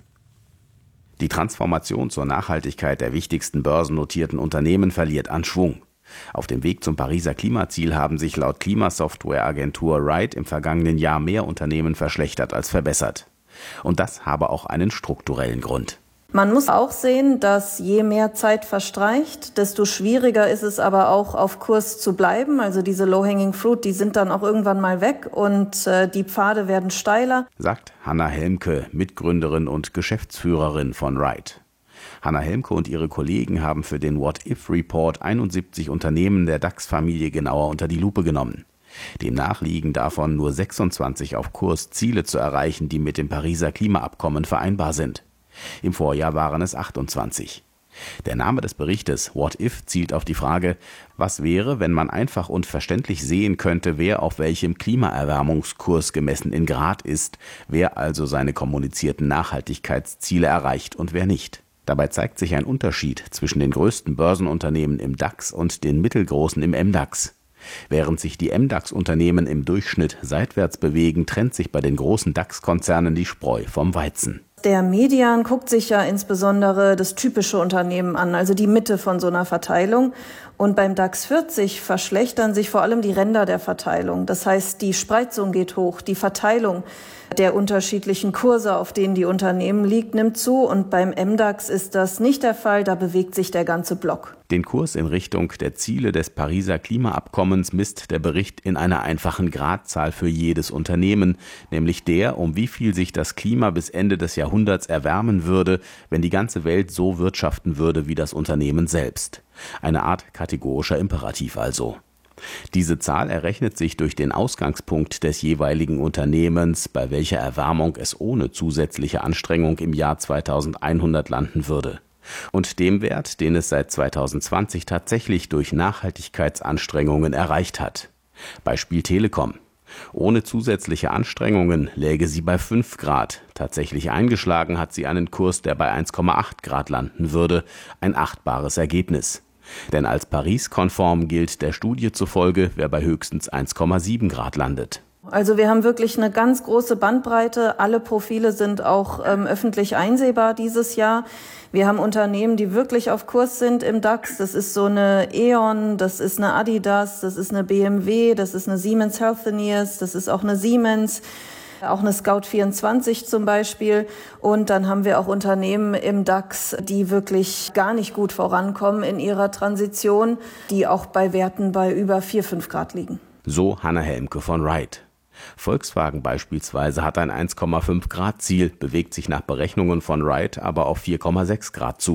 Die Transformation zur Nachhaltigkeit der wichtigsten börsennotierten Unternehmen verliert an Schwung. Auf dem Weg zum Pariser Klimaziel haben sich laut Klimasoftwareagentur Ride im vergangenen Jahr mehr Unternehmen verschlechtert als verbessert. Und das habe auch einen strukturellen Grund. Man muss auch sehen, dass je mehr Zeit verstreicht, desto schwieriger ist es aber auch auf Kurs zu bleiben. Also diese Low-Hanging Fruit, die sind dann auch irgendwann mal weg und äh, die Pfade werden steiler. Sagt Hanna Helmke, Mitgründerin und Geschäftsführerin von Ride. Hanna Helmke und ihre Kollegen haben für den What-If-Report einundsiebzig Unternehmen der DAX-Familie genauer unter die Lupe genommen. Demnach liegen davon nur sechsundzwanzig auf Kurs, Ziele zu erreichen, die mit dem Pariser Klimaabkommen vereinbar sind. Im Vorjahr waren es achtundzwanzig. Der Name des Berichtes What If zielt auf die Frage, was wäre, wenn man einfach und verständlich sehen könnte, wer auf welchem Klimaerwärmungskurs gemessen in Grad ist, wer also seine kommunizierten Nachhaltigkeitsziele erreicht und wer nicht. Dabei zeigt sich ein Unterschied zwischen den größten Börsenunternehmen im DAX und den mittelgroßen im M DAX. Während sich die M DAX-Unternehmen im Durchschnitt seitwärts bewegen, trennt sich bei den großen DAX-Konzernen die Spreu vom Weizen. Der Median guckt sich ja insbesondere das typische Unternehmen an, also die Mitte von so einer Verteilung. Und beim DAX vierzig verschlechtern sich vor allem die Ränder der Verteilung. Das heißt, die Spreizung geht hoch, die Verteilung der unterschiedlichen Kurse, auf denen die Unternehmen liegt, nimmt zu. Und beim M DAX ist das nicht der Fall, da bewegt sich der ganze Block. Den Kurs in Richtung der Ziele des Pariser Klimaabkommens misst der Bericht in einer einfachen Gradzahl für jedes Unternehmen, nämlich der, um wie viel sich das Klima bis Ende des Jahrhunderts erwärmen würde, wenn die ganze Welt so wirtschaften würde wie das Unternehmen selbst. Eine Art kategorischer Imperativ also. Diese Zahl errechnet sich durch den Ausgangspunkt des jeweiligen Unternehmens, bei welcher Erwärmung es ohne zusätzliche Anstrengung im Jahr zweitausendeinhundert landen würde. Und dem Wert, den es seit zweitausendzwanzig tatsächlich durch Nachhaltigkeitsanstrengungen erreicht hat. Beispiel Telekom. Ohne zusätzliche Anstrengungen läge sie bei fünf Grad. Tatsächlich eingeschlagen hat sie einen Kurs, der bei eins Komma acht Grad landen würde. Ein achtbares Ergebnis. Denn als Paris-konform gilt der Studie zufolge, wer bei höchstens eins Komma sieben Grad landet. Also wir haben wirklich eine ganz große Bandbreite. Alle Profile sind auch ähm, öffentlich einsehbar dieses Jahr. Wir haben Unternehmen, die wirklich auf Kurs sind im DAX. Das ist so eine E.ON, das ist eine Adidas, das ist eine B M W, das ist eine Siemens Healthineers, das ist auch eine Siemens, auch eine Scout vierundzwanzig zum Beispiel. Und dann haben wir auch Unternehmen im DAX, die wirklich gar nicht gut vorankommen in ihrer Transition, die auch bei Werten bei über vier, fünf Grad liegen. So Hanna Helmke von Ride. Volkswagen beispielsweise hat ein eins Komma fünf Grad Ziel, bewegt sich nach Berechnungen von Ride aber auf vier Komma sechs Grad zu.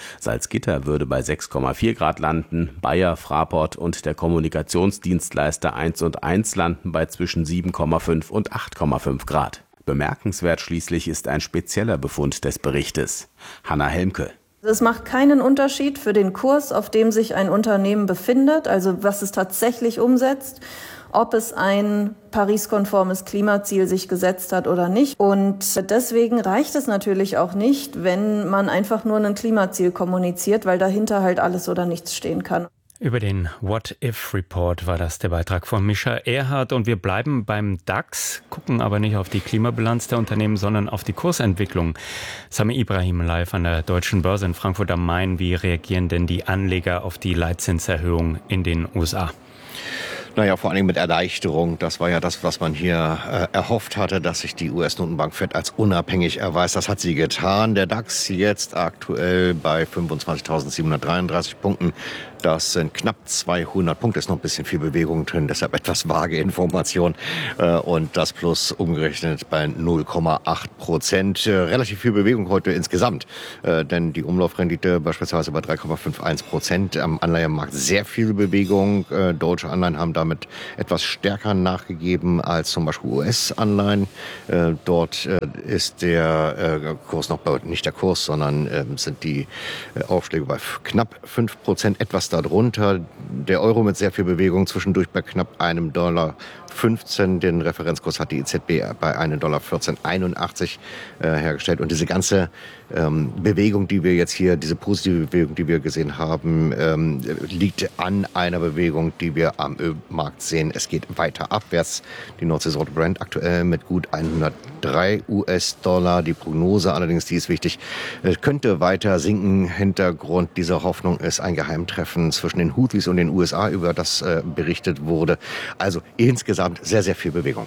Salzgitter würde bei sechs Komma vier Grad landen, Bayer, Fraport und der Kommunikationsdienstleister eins und eins landen bei zwischen sieben Komma fünf und acht Komma fünf Grad. Bemerkenswert schließlich ist ein spezieller Befund des Berichtes. Hanna Helmke. Es macht keinen Unterschied für den Kurs, auf dem sich ein Unternehmen befindet, also was es tatsächlich umsetzt, ob es ein Paris-konformes Klimaziel sich gesetzt hat oder nicht. Und deswegen reicht es natürlich auch nicht, wenn man einfach nur ein Klimaziel kommuniziert, weil dahinter halt alles oder nichts stehen kann. Über den What-If-Report war das der Beitrag von Mischa Erhardt. Und wir bleiben beim DAX, gucken aber nicht auf die Klimabilanz der Unternehmen, sondern auf die Kursentwicklung. Sami Ibrahim live an der Deutschen Börse in Frankfurt am Main. Wie reagieren denn die Anleger auf die Leitzinserhöhung in den U S A? Naja, vor allem mit Erleichterung. Das war ja das, was man hier äh, erhofft hatte, dass sich die U S-Notenbank Fed als unabhängig erweist. Das hat sie getan. Der DAX jetzt aktuell bei fünfundzwanzigtausendsiebenhundertdreiunddreißig Punkten. Das sind knapp zweihundert Punkte. Ist noch ein bisschen viel Bewegung drin, deshalb etwas vage Information. Äh, und das Plus umgerechnet bei null Komma acht Prozent. Äh, relativ viel Bewegung heute insgesamt. Äh, denn die Umlaufrendite beispielsweise bei drei Komma einundfünfzig Prozent. Am Anleihenmarkt sehr viel Bewegung. Äh, deutsche Anleihen haben damit etwas stärker nachgegeben als zum Beispiel U S-Anleihen. Äh, dort äh, ist der äh, Kurs noch bei, nicht der Kurs, sondern äh, sind die äh, Aufschläge bei f- knapp fünf Prozent, etwas darunter. Der Euro mit sehr viel Bewegung, zwischendurch bei knapp einem Dollar fünfzehn. Den Referenzkurs hat die E Z B bei einem Dollar vierzehn Komma einundachtzig äh, hergestellt. Und diese ganze ähm, Bewegung, die wir jetzt hier, diese positive Bewegung, die wir gesehen haben, ähm, liegt an einer Bewegung, die wir am Ölmarkt sehen. Es geht weiter abwärts. Die Nordsee-Sorte Brent aktuell mit gut hundertdrei U S-Dollar. Die Prognose allerdings, die ist wichtig, könnte weiter sinken. Hintergrund dieser Hoffnung ist ein Geheimtreffen zwischen den Houthis und den U S A, über das äh, berichtet wurde. Also insgesamt sehr, sehr viel Bewegung.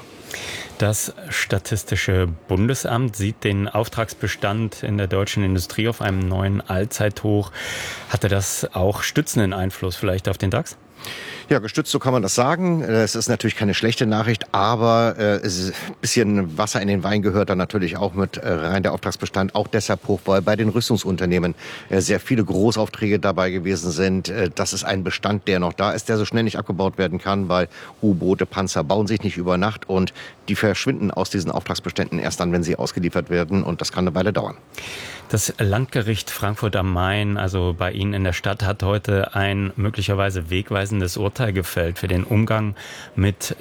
Das Statistische Bundesamt sieht den Auftragsbestand in der deutschen Industrie auf einem neuen Allzeithoch. Hatte das auch stützenden Einfluss vielleicht auf den DAX? Ja, gestützt, so kann man das sagen. Es ist natürlich keine schlechte Nachricht, aber äh, es ist ein bisschen Wasser in den Wein gehört dann natürlich auch mit äh, rein. Der Auftragsbestand auch deshalb hoch, weil bei den Rüstungsunternehmen äh, sehr viele Großaufträge dabei gewesen sind. Äh, das ist ein Bestand, der noch da ist, der so schnell nicht abgebaut werden kann, weil U-Boote, Panzer bauen sich nicht über Nacht und die verschwinden aus diesen Auftragsbeständen erst dann, wenn sie ausgeliefert werden, und das kann eine Weile dauern. Das Landgericht Frankfurt am Main, also bei Ihnen in der Stadt, hat heute ein möglicherweise wegweisendes Urteil gefällt für den Umgang mit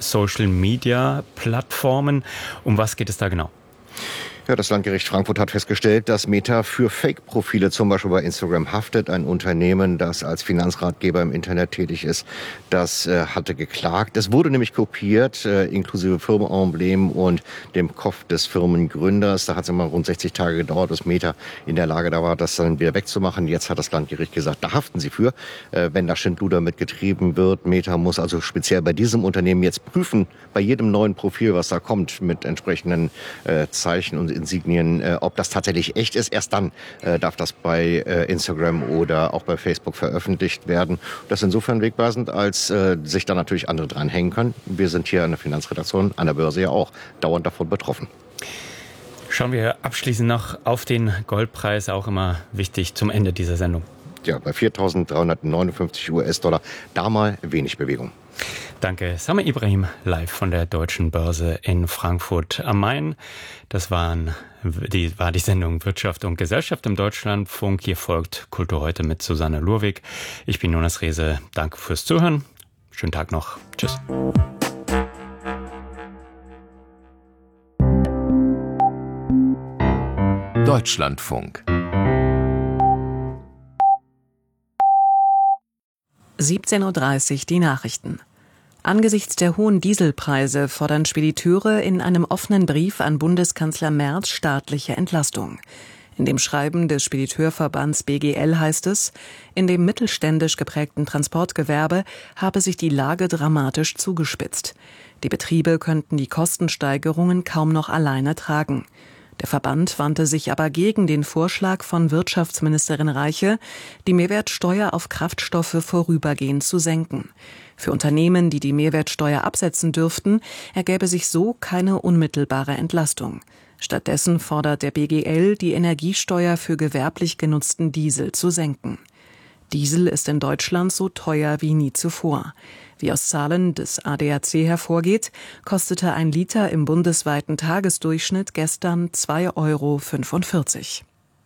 Social-Media-Plattformen. Um was geht es da genau? Ja, das Landgericht Frankfurt hat festgestellt, dass Meta für Fake-Profile zum Beispiel bei Instagram haftet. Ein Unternehmen, das als Finanzratgeber im Internet tätig ist, das äh, hatte geklagt. Es wurde nämlich kopiert, äh, inklusive Firmenemblem und dem Kopf des Firmengründers. Da hat es immer rund sechzig Tage gedauert, bis Meta in der Lage da war, das dann wieder wegzumachen. Jetzt hat das Landgericht gesagt, da haften sie für, äh, wenn da Schindluder mitgetrieben wird. Meta muss also speziell bei diesem Unternehmen jetzt prüfen, bei jedem neuen Profil, was da kommt, mit entsprechenden äh, Zeichen und Insignien, äh, ob das tatsächlich echt ist. Erst dann äh, darf das bei äh, Instagram oder auch bei Facebook veröffentlicht werden. Das ist insofern wegweisend, als äh, sich da natürlich andere dranhängen können. Wir sind hier an der Finanzredaktion, an der Börse ja auch dauernd davon betroffen. Schauen wir abschließend noch auf den Goldpreis, auch immer wichtig zum Ende dieser Sendung. Ja, bei viertausenddreihundertneunundfünfzig U S-Dollar, da mal wenig Bewegung. Danke, Sami Ibrahim, live von der Deutschen Börse in Frankfurt am Main. Das waren, die, war die Sendung Wirtschaft und Gesellschaft im Deutschlandfunk. Hier folgt Kultur heute mit Susanne Lurwig. Ich bin Jonas Rehse. Danke fürs Zuhören. Schönen Tag noch. Tschüss. Deutschlandfunk. siebzehn Uhr dreißig, die Nachrichten. Angesichts der hohen Dieselpreise fordern Spediteure in einem offenen Brief an Bundeskanzler Merz staatliche Entlastung. In dem Schreiben des Spediteurverbands B G L heißt es, in dem mittelständisch geprägten Transportgewerbe habe sich die Lage dramatisch zugespitzt. Die Betriebe könnten die Kostensteigerungen kaum noch alleine tragen. Der Verband wandte sich aber gegen den Vorschlag von Wirtschaftsministerin Reiche, die Mehrwertsteuer auf Kraftstoffe vorübergehend zu senken. Für Unternehmen, die die Mehrwertsteuer absetzen dürften, ergäbe sich so keine unmittelbare Entlastung. Stattdessen fordert der B G L, die Energiesteuer für gewerblich genutzten Diesel zu senken. Diesel ist in Deutschland so teuer wie nie zuvor. Wie aus Zahlen des A D A C hervorgeht, kostete ein Liter im bundesweiten Tagesdurchschnitt gestern zwei Euro fünfundvierzig.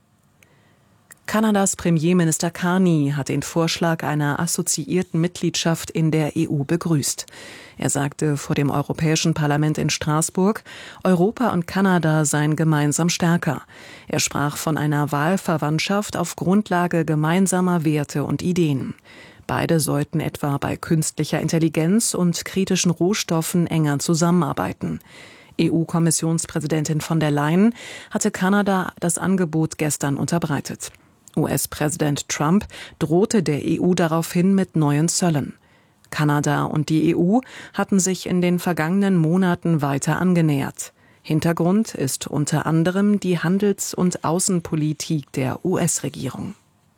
Kanadas Premierminister Carney hat den Vorschlag einer assoziierten Mitgliedschaft in der E U begrüßt. Er sagte vor dem Europäischen Parlament in Straßburg, Europa und Kanada seien gemeinsam stärker. Er sprach von einer Wahlverwandtschaft auf Grundlage gemeinsamer Werte und Ideen. Beide sollten etwa bei künstlicher Intelligenz und kritischen Rohstoffen enger zusammenarbeiten. E U-Kommissionspräsidentin von der Leyen hatte Kanada das Angebot gestern unterbreitet. U S-Präsident Trump drohte der E U daraufhin mit neuen Zöllen. Kanada und die E U hatten sich in den vergangenen Monaten weiter angenähert. Hintergrund ist unter anderem die Handels- und Außenpolitik der U S-Regierung.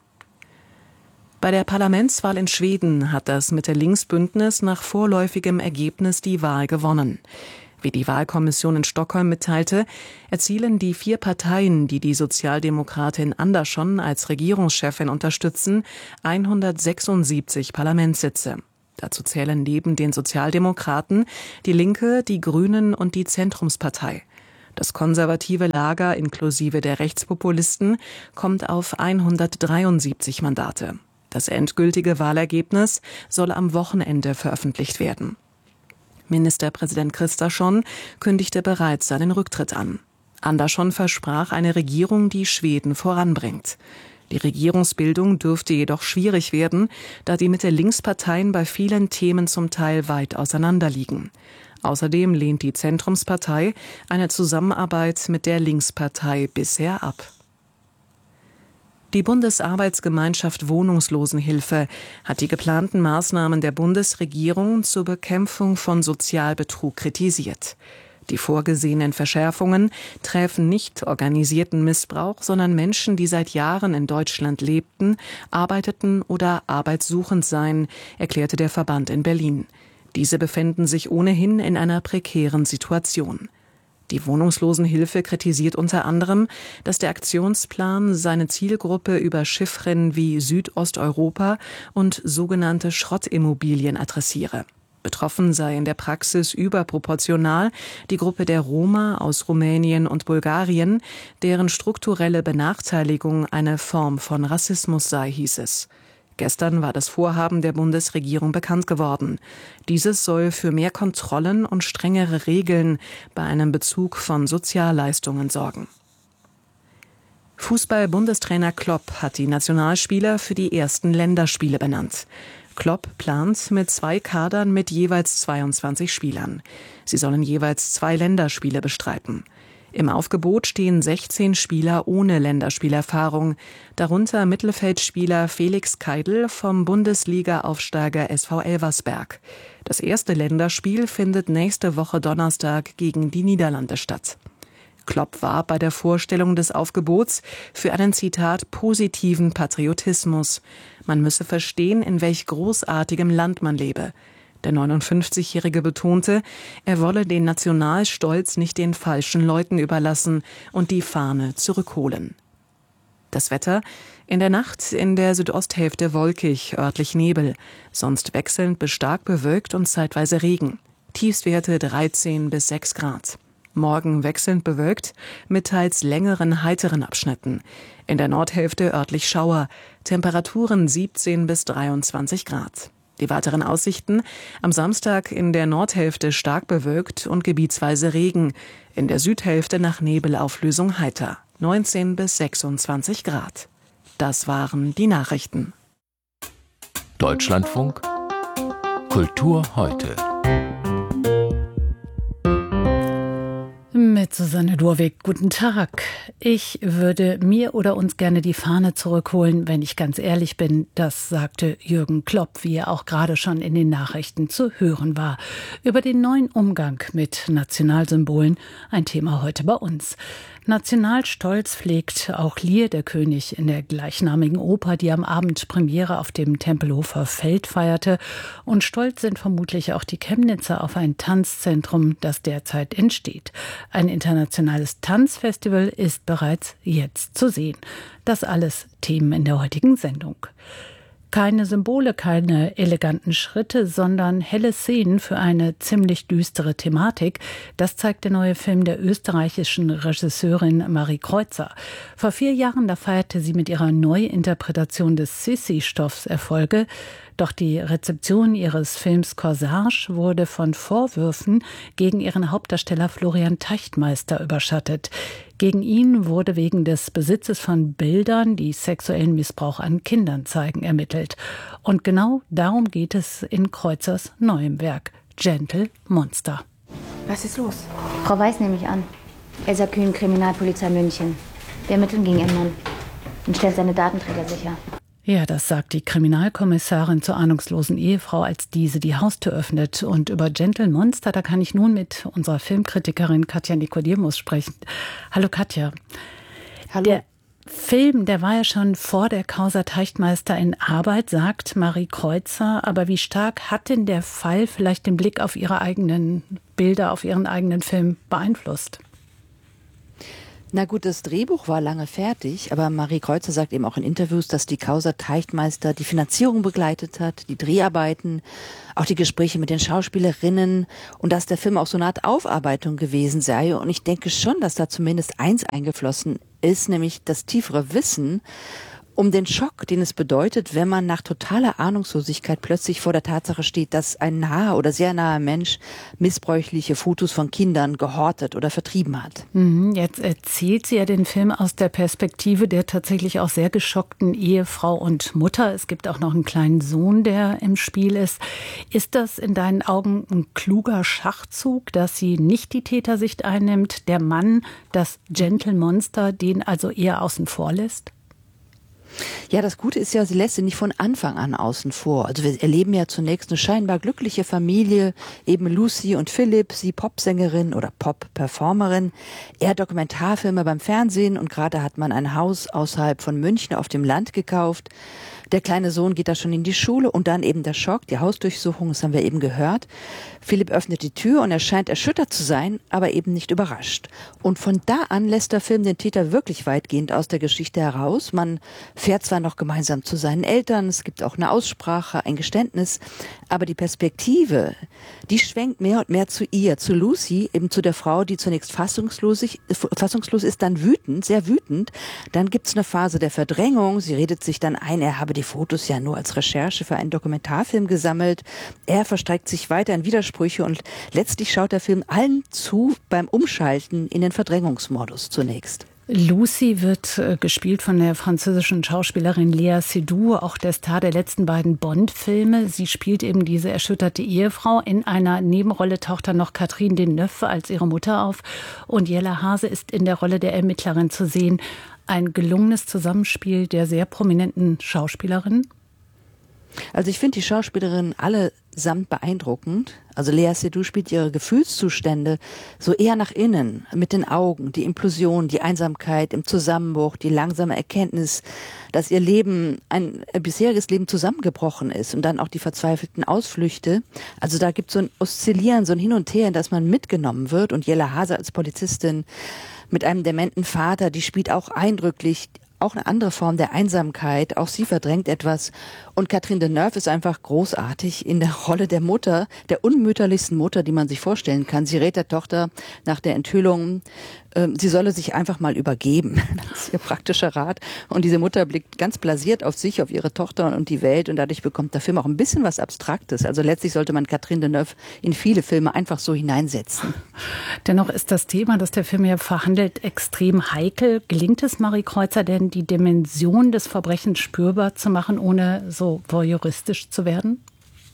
Bei der Parlamentswahl in Schweden hat das Mitte-Links-Bündnis nach vorläufigem Ergebnis die Wahl gewonnen. Wie die Wahlkommission in Stockholm mitteilte, erzielen die vier Parteien, die die Sozialdemokratin Andersson als Regierungschefin unterstützen, hundertsechsundsiebzig Parlamentssitze. Dazu zählen neben den Sozialdemokraten die Linke, die Grünen und die Zentrumspartei. Das konservative Lager inklusive der Rechtspopulisten kommt auf hundertdreiundsiebzig Mandate. Das endgültige Wahlergebnis soll am Wochenende veröffentlicht werden. Ministerpräsident Kristersson kündigte bereits seinen Rücktritt an. Andersson versprach eine Regierung, die Schweden voranbringt. Die Regierungsbildung dürfte jedoch schwierig werden, da die Mitte-Links-Parteien bei vielen Themen zum Teil weit auseinanderliegen. Außerdem lehnt die Zentrumspartei eine Zusammenarbeit mit der Linkspartei bisher ab. Die Bundesarbeitsgemeinschaft Wohnungslosenhilfe hat die geplanten Maßnahmen der Bundesregierung zur Bekämpfung von Sozialbetrug kritisiert. Die vorgesehenen Verschärfungen treffen nicht organisierten Missbrauch, sondern Menschen, die seit Jahren in Deutschland lebten, arbeiteten oder arbeitssuchend seien, erklärte der Verband in Berlin. Diese befinden sich ohnehin in einer prekären Situation. Die Wohnungslosenhilfe kritisiert unter anderem, dass der Aktionsplan seine Zielgruppe über Chiffren wie Südosteuropa und sogenannte Schrottimmobilien adressiere. Betroffen sei in der Praxis überproportional die Gruppe der Roma aus Rumänien und Bulgarien, deren strukturelle Benachteiligung eine Form von Rassismus sei, hieß es. Gestern war das Vorhaben der Bundesregierung bekannt geworden. Dieses soll für mehr Kontrollen und strengere Regeln bei einem Bezug von Sozialleistungen sorgen. Fußball-Bundestrainer Klopp hat die Nationalspieler für die ersten Länderspiele benannt. Klopp plant mit zwei Kadern mit jeweils zweiundzwanzig Spielern. Sie sollen jeweils zwei Länderspiele bestreiten. Im Aufgebot stehen sechzehn Spieler ohne Länderspielerfahrung, darunter Mittelfeldspieler Felix Keidl vom Bundesliga-Aufsteiger S V Elversberg. Das erste Länderspiel findet nächste Woche Donnerstag gegen die Niederlande statt. Klopp warb bei der Vorstellung des Aufgebots für einen, Zitat, positiven Patriotismus. Man müsse verstehen, in welch großartigem Land man lebe. Der neunundfünfzigjährige betonte, er wolle den Nationalstolz nicht den falschen Leuten überlassen und die Fahne zurückholen. Das Wetter: in der Nacht in der Südosthälfte wolkig, örtlich Nebel, sonst wechselnd bis stark bewölkt und zeitweise Regen. Tiefstwerte dreizehn bis sechs Grad. Morgen wechselnd bewölkt, mit teils längeren, heiteren Abschnitten. In der Nordhälfte örtlich Schauer, Temperaturen siebzehn bis dreiundzwanzig Grad. Die weiteren Aussichten: am Samstag in der Nordhälfte stark bewölkt und gebietsweise Regen, in der Südhälfte nach Nebelauflösung heiter, neunzehn bis sechsundzwanzig Grad. Das waren die Nachrichten. Deutschlandfunk Kultur heute. Mit Susanne Durwig, guten Tag. Ich würde mir oder uns gerne die Fahne zurückholen, wenn ich ganz ehrlich bin. Das sagte Jürgen Klopp, wie er auch gerade schon in den Nachrichten zu hören war. Über den neuen Umgang mit Nationalsymbolen, ein Thema heute bei uns. Nationalstolz pflegt auch Lear, der König, in der gleichnamigen Oper, die am Abend Premiere auf dem Tempelhofer Feld feierte. Und stolz sind vermutlich auch die Chemnitzer auf ein Tanzzentrum, das derzeit entsteht. Ein internationales Tanzfestival ist bereits jetzt zu sehen. Das alles Themen in der heutigen Sendung. Keine Symbole, keine eleganten Schritte, sondern helle Szenen für eine ziemlich düstere Thematik. Das zeigt der neue Film der österreichischen Regisseurin Marie Kreuzer. Vor vier Jahren, da feierte sie mit ihrer Neuinterpretation des Sissi-Stoffs Erfolge. Doch die Rezeption ihres Films Corsage wurde von Vorwürfen gegen ihren Hauptdarsteller Florian Teichtmeister überschattet. Gegen ihn wurde wegen des Besitzes von Bildern, die sexuellen Missbrauch an Kindern zeigen, ermittelt. Und genau darum geht es in Kreuzers neuem Werk, Gentle Monster. Was ist los? Frau Weiß nehme ich an. Elsa Kühn, Kriminalpolizei München. Wir ermitteln gegen ihren Mann und stellen seine Datenträger sicher. Ja, das sagt die Kriminalkommissarin zur ahnungslosen Ehefrau, als diese die Haustür öffnet. Und über Gentle Monster, da kann ich nun mit unserer Filmkritikerin Katja Nikodemus sprechen. Hallo Katja. Hallo. Der Film, der war ja schon vor der Causa Teichtmeister in Arbeit, sagt Marie Kreuzer. Aber wie stark hat denn der Fall vielleicht den Blick auf ihre eigenen Bilder, auf ihren eigenen Film beeinflusst? Na gut, das Drehbuch war lange fertig, aber Marie Kreuzer sagt eben auch in Interviews, dass die Causa Teichtmeister die Finanzierung begleitet hat, die Dreharbeiten, auch die Gespräche mit den Schauspielerinnen und dass der Film auch so eine Art Aufarbeitung gewesen sei. Und ich denke schon, dass da zumindest eins eingeflossen ist, nämlich das tiefere Wissen um den Schock, den es bedeutet, wenn man nach totaler Ahnungslosigkeit plötzlich vor der Tatsache steht, dass ein naher oder sehr naher Mensch missbräuchliche Fotos von Kindern gehortet oder vertrieben hat. Jetzt erzählt sie ja den Film aus der Perspektive der tatsächlich auch sehr geschockten Ehefrau und Mutter. Es gibt auch noch einen kleinen Sohn, der im Spiel ist. Ist das in deinen Augen ein kluger Schachzug, dass sie nicht die Tätersicht einnimmt, der Mann, das Gentle Monster, den also eher außen vor lässt? Ja, das Gute ist ja, sie lässt sie nicht von Anfang an außen vor. Also wir erleben ja zunächst eine scheinbar glückliche Familie, eben Lucy und Philipp, sie Popsängerin oder Pop-Performerin, er Dokumentarfilmer beim Fernsehen und gerade hat man ein Haus außerhalb von München auf dem Land gekauft. Der kleine Sohn geht da schon in die Schule und dann eben der Schock, die Hausdurchsuchung, das haben wir eben gehört. Philipp öffnet die Tür und er scheint erschüttert zu sein, aber eben nicht überrascht. Und von da an lässt der Film den Täter wirklich weitgehend aus der Geschichte heraus. Man fährt zwar noch gemeinsam zu seinen Eltern, es gibt auch eine Aussprache, ein Geständnis, aber die Perspektive, die schwenkt mehr und mehr zu ihr, zu Lucy, eben zu der Frau, die zunächst fassungslos, fassungslos ist, dann wütend, sehr wütend. Dann gibt's eine Phase der Verdrängung, sie redet sich dann ein, er habe die Fotos ja nur als Recherche für einen Dokumentarfilm gesammelt. Er verstrickt sich weiter in Widersprüche und letztlich schaut der Film allen zu beim Umschalten in den Verdrängungsmodus zunächst. Lucy wird äh, gespielt von der französischen Schauspielerin Léa Seydoux, auch der Star der letzten beiden Bond-Filme. Sie spielt eben diese erschütterte Ehefrau. In einer Nebenrolle taucht dann noch Catherine Deneuve als ihre Mutter auf. Und Jella Hase ist in der Rolle der Ermittlerin zu sehen. Ein gelungenes Zusammenspiel der sehr prominenten Schauspielerinnen? Also ich finde die Schauspielerinnen allesamt beeindruckend. Also Léa Seydoux spielt ihre Gefühlszustände so eher nach innen, mit den Augen, die Implosion, die Einsamkeit im Zusammenbruch, die langsame Erkenntnis, dass ihr Leben, ein bisheriges Leben zusammengebrochen ist und dann auch die verzweifelten Ausflüchte. Also da gibt es so ein Oszillieren, so ein Hin und Her, in das man mitgenommen wird. Und Jella Hase als Polizistin mit einem dementen Vater, die spielt auch eindrücklich auch eine andere Form der Einsamkeit. Auch sie verdrängt etwas. Und Catherine Deneuve ist einfach großartig in der Rolle der Mutter, der unmütterlichsten Mutter, die man sich vorstellen kann. Sie rät der Tochter nach der Enthüllung, äh, sie solle sich einfach mal übergeben. Das ist ihr praktischer Rat. Und diese Mutter blickt ganz blasiert auf sich, auf ihre Tochter und die Welt. Und dadurch bekommt der Film auch ein bisschen was Abstraktes. Also letztlich sollte man Catherine Deneuve in viele Filme einfach so hineinsetzen. Dennoch ist das Thema, das der Film ja verhandelt, extrem heikel. Gelingt es Marie Kreuzer denn, die Dimension des Verbrechens spürbar zu machen, ohne so voyeuristisch zu werden?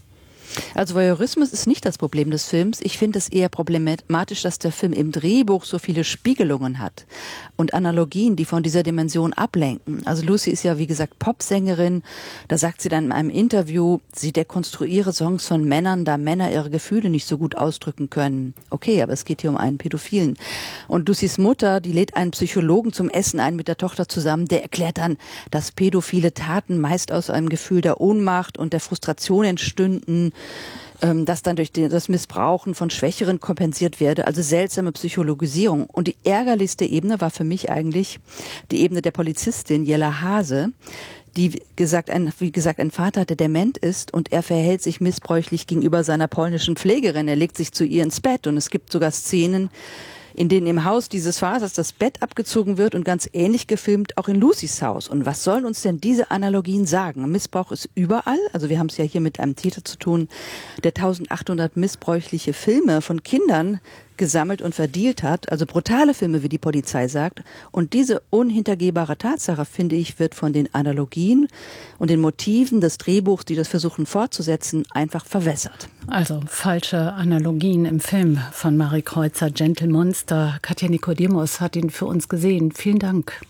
Also Voyeurismus ist nicht das Problem des Films. Ich finde es eher problematisch, dass der Film im Drehbuch so viele Spiegelungen hat und Analogien, die von dieser Dimension ablenken. Also Lucy ist ja, wie gesagt, Popsängerin. Da sagt sie dann in einem Interview, sie dekonstruiere Songs von Männern, da Männer ihre Gefühle nicht so gut ausdrücken können. Okay, aber es geht hier um einen Pädophilen. Und Lucys Mutter, die lädt einen Psychologen zum Essen ein mit der Tochter zusammen. Der erklärt dann, dass pädophile Taten meist aus einem Gefühl der Ohnmacht und der Frustration entstünden. dass dann durch das Missbrauchen von Schwächeren kompensiert werde, also seltsame Psychologisierung. Und die ärgerlichste Ebene war für mich eigentlich die Ebene der Polizistin Jella Hase, die gesagt, ein, wie gesagt, ein Vater hatte, der dement ist und er verhält sich missbräuchlich gegenüber seiner polnischen Pflegerin. Er legt sich zu ihr ins Bett und es gibt sogar Szenen, in denen im Haus dieses Vaters das Bett abgezogen wird und ganz ähnlich gefilmt auch in Lucys Haus. Und was sollen uns denn diese Analogien sagen? Missbrauch ist überall. Also wir haben es ja hier mit einem Täter zu tun, der eintausendachthundert missbräuchliche Filme von Kindern gesammelt und verdealt hat, also brutale Filme, wie die Polizei sagt. Und diese unhintergehbare Tatsache, finde ich, wird von den Analogien und den Motiven des Drehbuchs, die das versuchen fortzusetzen, einfach verwässert. Also falsche Analogien im Film von Marie Kreuzer, Gentle Monster. Katja Nikodemus hat ihn für uns gesehen. Vielen Dank.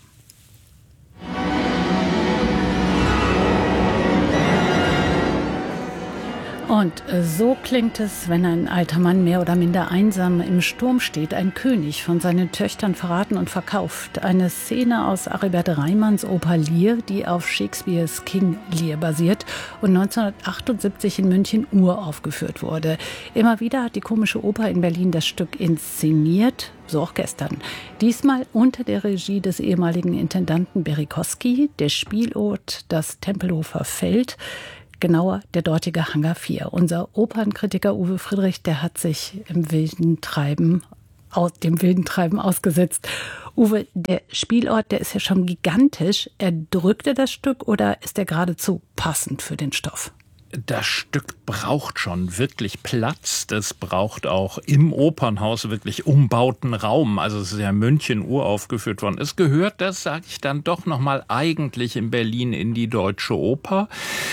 Und so klingt es, wenn ein alter Mann mehr oder minder einsam im Sturm steht, ein König von seinen Töchtern verraten und verkauft. Eine Szene aus Aribert Reimanns Oper Lear, die auf Shakespeares King Lear basiert und neunzehnhundertachtundsiebzig in München uraufgeführt wurde. Immer wieder hat die Komische Oper in Berlin das Stück inszeniert, so auch gestern. Diesmal unter der Regie des ehemaligen Intendanten Berikowski, der Spielort das Tempelhofer Feld. Genauer der dortige Hangar vier. Unser Opernkritiker Uwe Friedrich, der hat sich im wilden Treiben, aus dem wilden Treiben ausgesetzt. Uwe, der Spielort, der ist ja schon gigantisch. Erdrückt er das Stück oder ist er geradezu passend für den Stoff? Das Stück braucht schon wirklich Platz. Das braucht auch im Opernhaus wirklich umbauten Raum. Also es ist ja in München uraufgeführt worden. Es gehört, das sage ich dann doch nochmal, eigentlich in Berlin in die Deutsche Oper.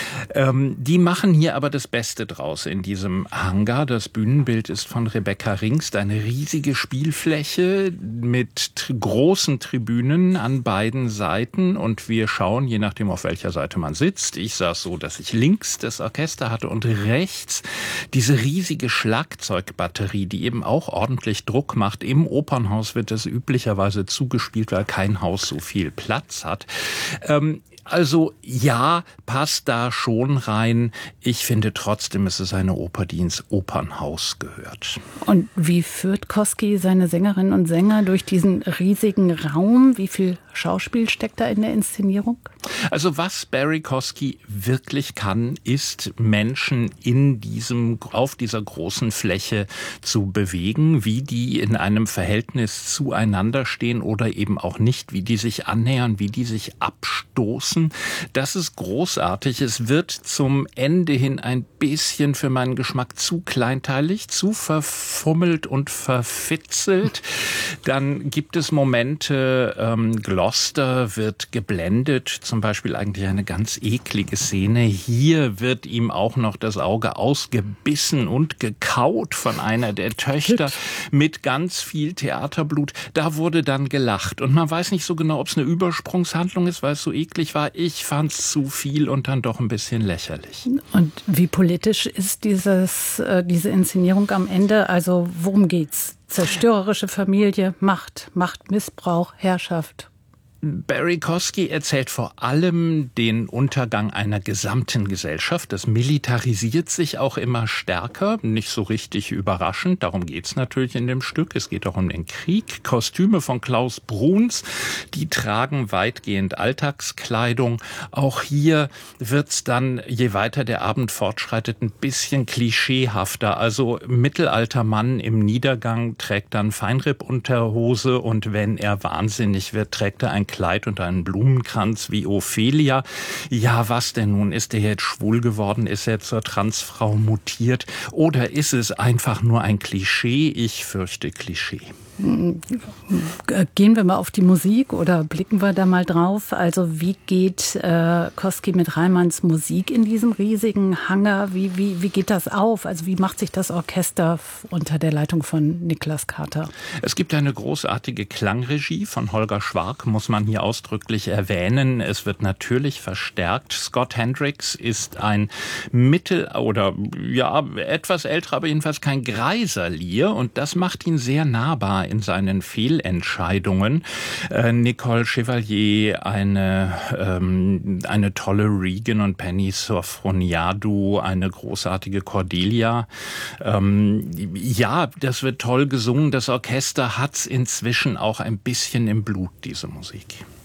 Ähm, die machen hier aber das Beste draus in diesem Hangar. Das Bühnenbild ist von Rebecca Ringst. Eine riesige Spielfläche mit t- großen Tribünen an beiden Seiten. Und wir schauen, je nachdem auf welcher Seite man sitzt. Ich saß so, dass ich links das Orchester hatte und rechts diese riesige Schlagzeugbatterie, die eben auch ordentlich Druck macht. Im Opernhaus wird es üblicherweise zugespielt, weil kein Haus so viel Platz hat. Ähm, Also ja, passt da schon rein. Ich finde trotzdem, es ist eine Oper, die ins Opernhaus gehört. Und wie führt Kosky seine Sängerinnen und Sänger durch diesen riesigen Raum? Wie viel Schauspiel steckt da in der Inszenierung? Also was Barry Kosky wirklich kann, ist Menschen in diesem, auf dieser großen Fläche zu bewegen, wie die in einem Verhältnis zueinander stehen oder eben auch nicht, wie die sich annähern, wie die sich abstoßen. Das ist großartig. Es wird zum Ende hin ein bisschen für meinen Geschmack zu kleinteilig, zu verfummelt und verfitzelt. Dann gibt es Momente, ähm, Gloucester wird geblendet, zum Beispiel eigentlich eine ganz eklige Szene. Hier wird ihm auch noch das Auge ausgebissen und gekaut von einer der Töchter mit ganz viel Theaterblut. Da wurde dann gelacht und man weiß nicht so genau, ob es eine Übersprungshandlung ist, weil es so eklig war. Ich fand es zu viel und dann doch ein bisschen lächerlich. Und wie politisch ist dieses, äh, diese Inszenierung am Ende? Also worum geht's? Zerstörerische Familie, Macht, Machtmissbrauch, Herrschaft. Barry Kosky erzählt vor allem den Untergang einer gesamten Gesellschaft. Das militarisiert sich auch immer stärker, nicht so richtig überraschend. Darum geht's natürlich in dem Stück. Es geht auch um den Krieg. Kostüme von Klaus Bruns, die tragen weitgehend Alltagskleidung. Auch hier wird's dann, je weiter der Abend fortschreitet, ein bisschen klischeehafter. Also mittelalter Mann im Niedergang trägt dann Feinrippunterhose und wenn er wahnsinnig wird, trägt er ein Kleid und einen Blumenkranz wie Ophelia. Ja, was denn nun? Ist er jetzt schwul geworden? Ist er zur Transfrau mutiert? Oder ist es einfach nur ein Klischee? Ich fürchte Klischee. Gehen wir mal auf die Musik oder blicken wir da mal drauf? Also wie geht äh, Kosky mit Reimanns Musik in diesem riesigen Hangar? Wie, wie, wie geht das auf? Also wie macht sich das Orchester unter der Leitung von Niklas Carter? Es gibt eine großartige Klangregie von Holger Schwark, muss man hier ausdrücklich erwähnen. Es wird natürlich verstärkt. Scott Hendricks ist ein mittel- oder ja etwas älterer, aber jedenfalls kein greiser Lier und das macht ihn sehr nahbar in seinen Fehlentscheidungen. Äh, Nicole Chevalier, eine, ähm, eine tolle Regan und Penny Sofroniadou, eine großartige Cordelia. Ähm, ja, das wird toll gesungen. Das Orchester hat's inzwischen auch ein bisschen im Blut, diese Musik.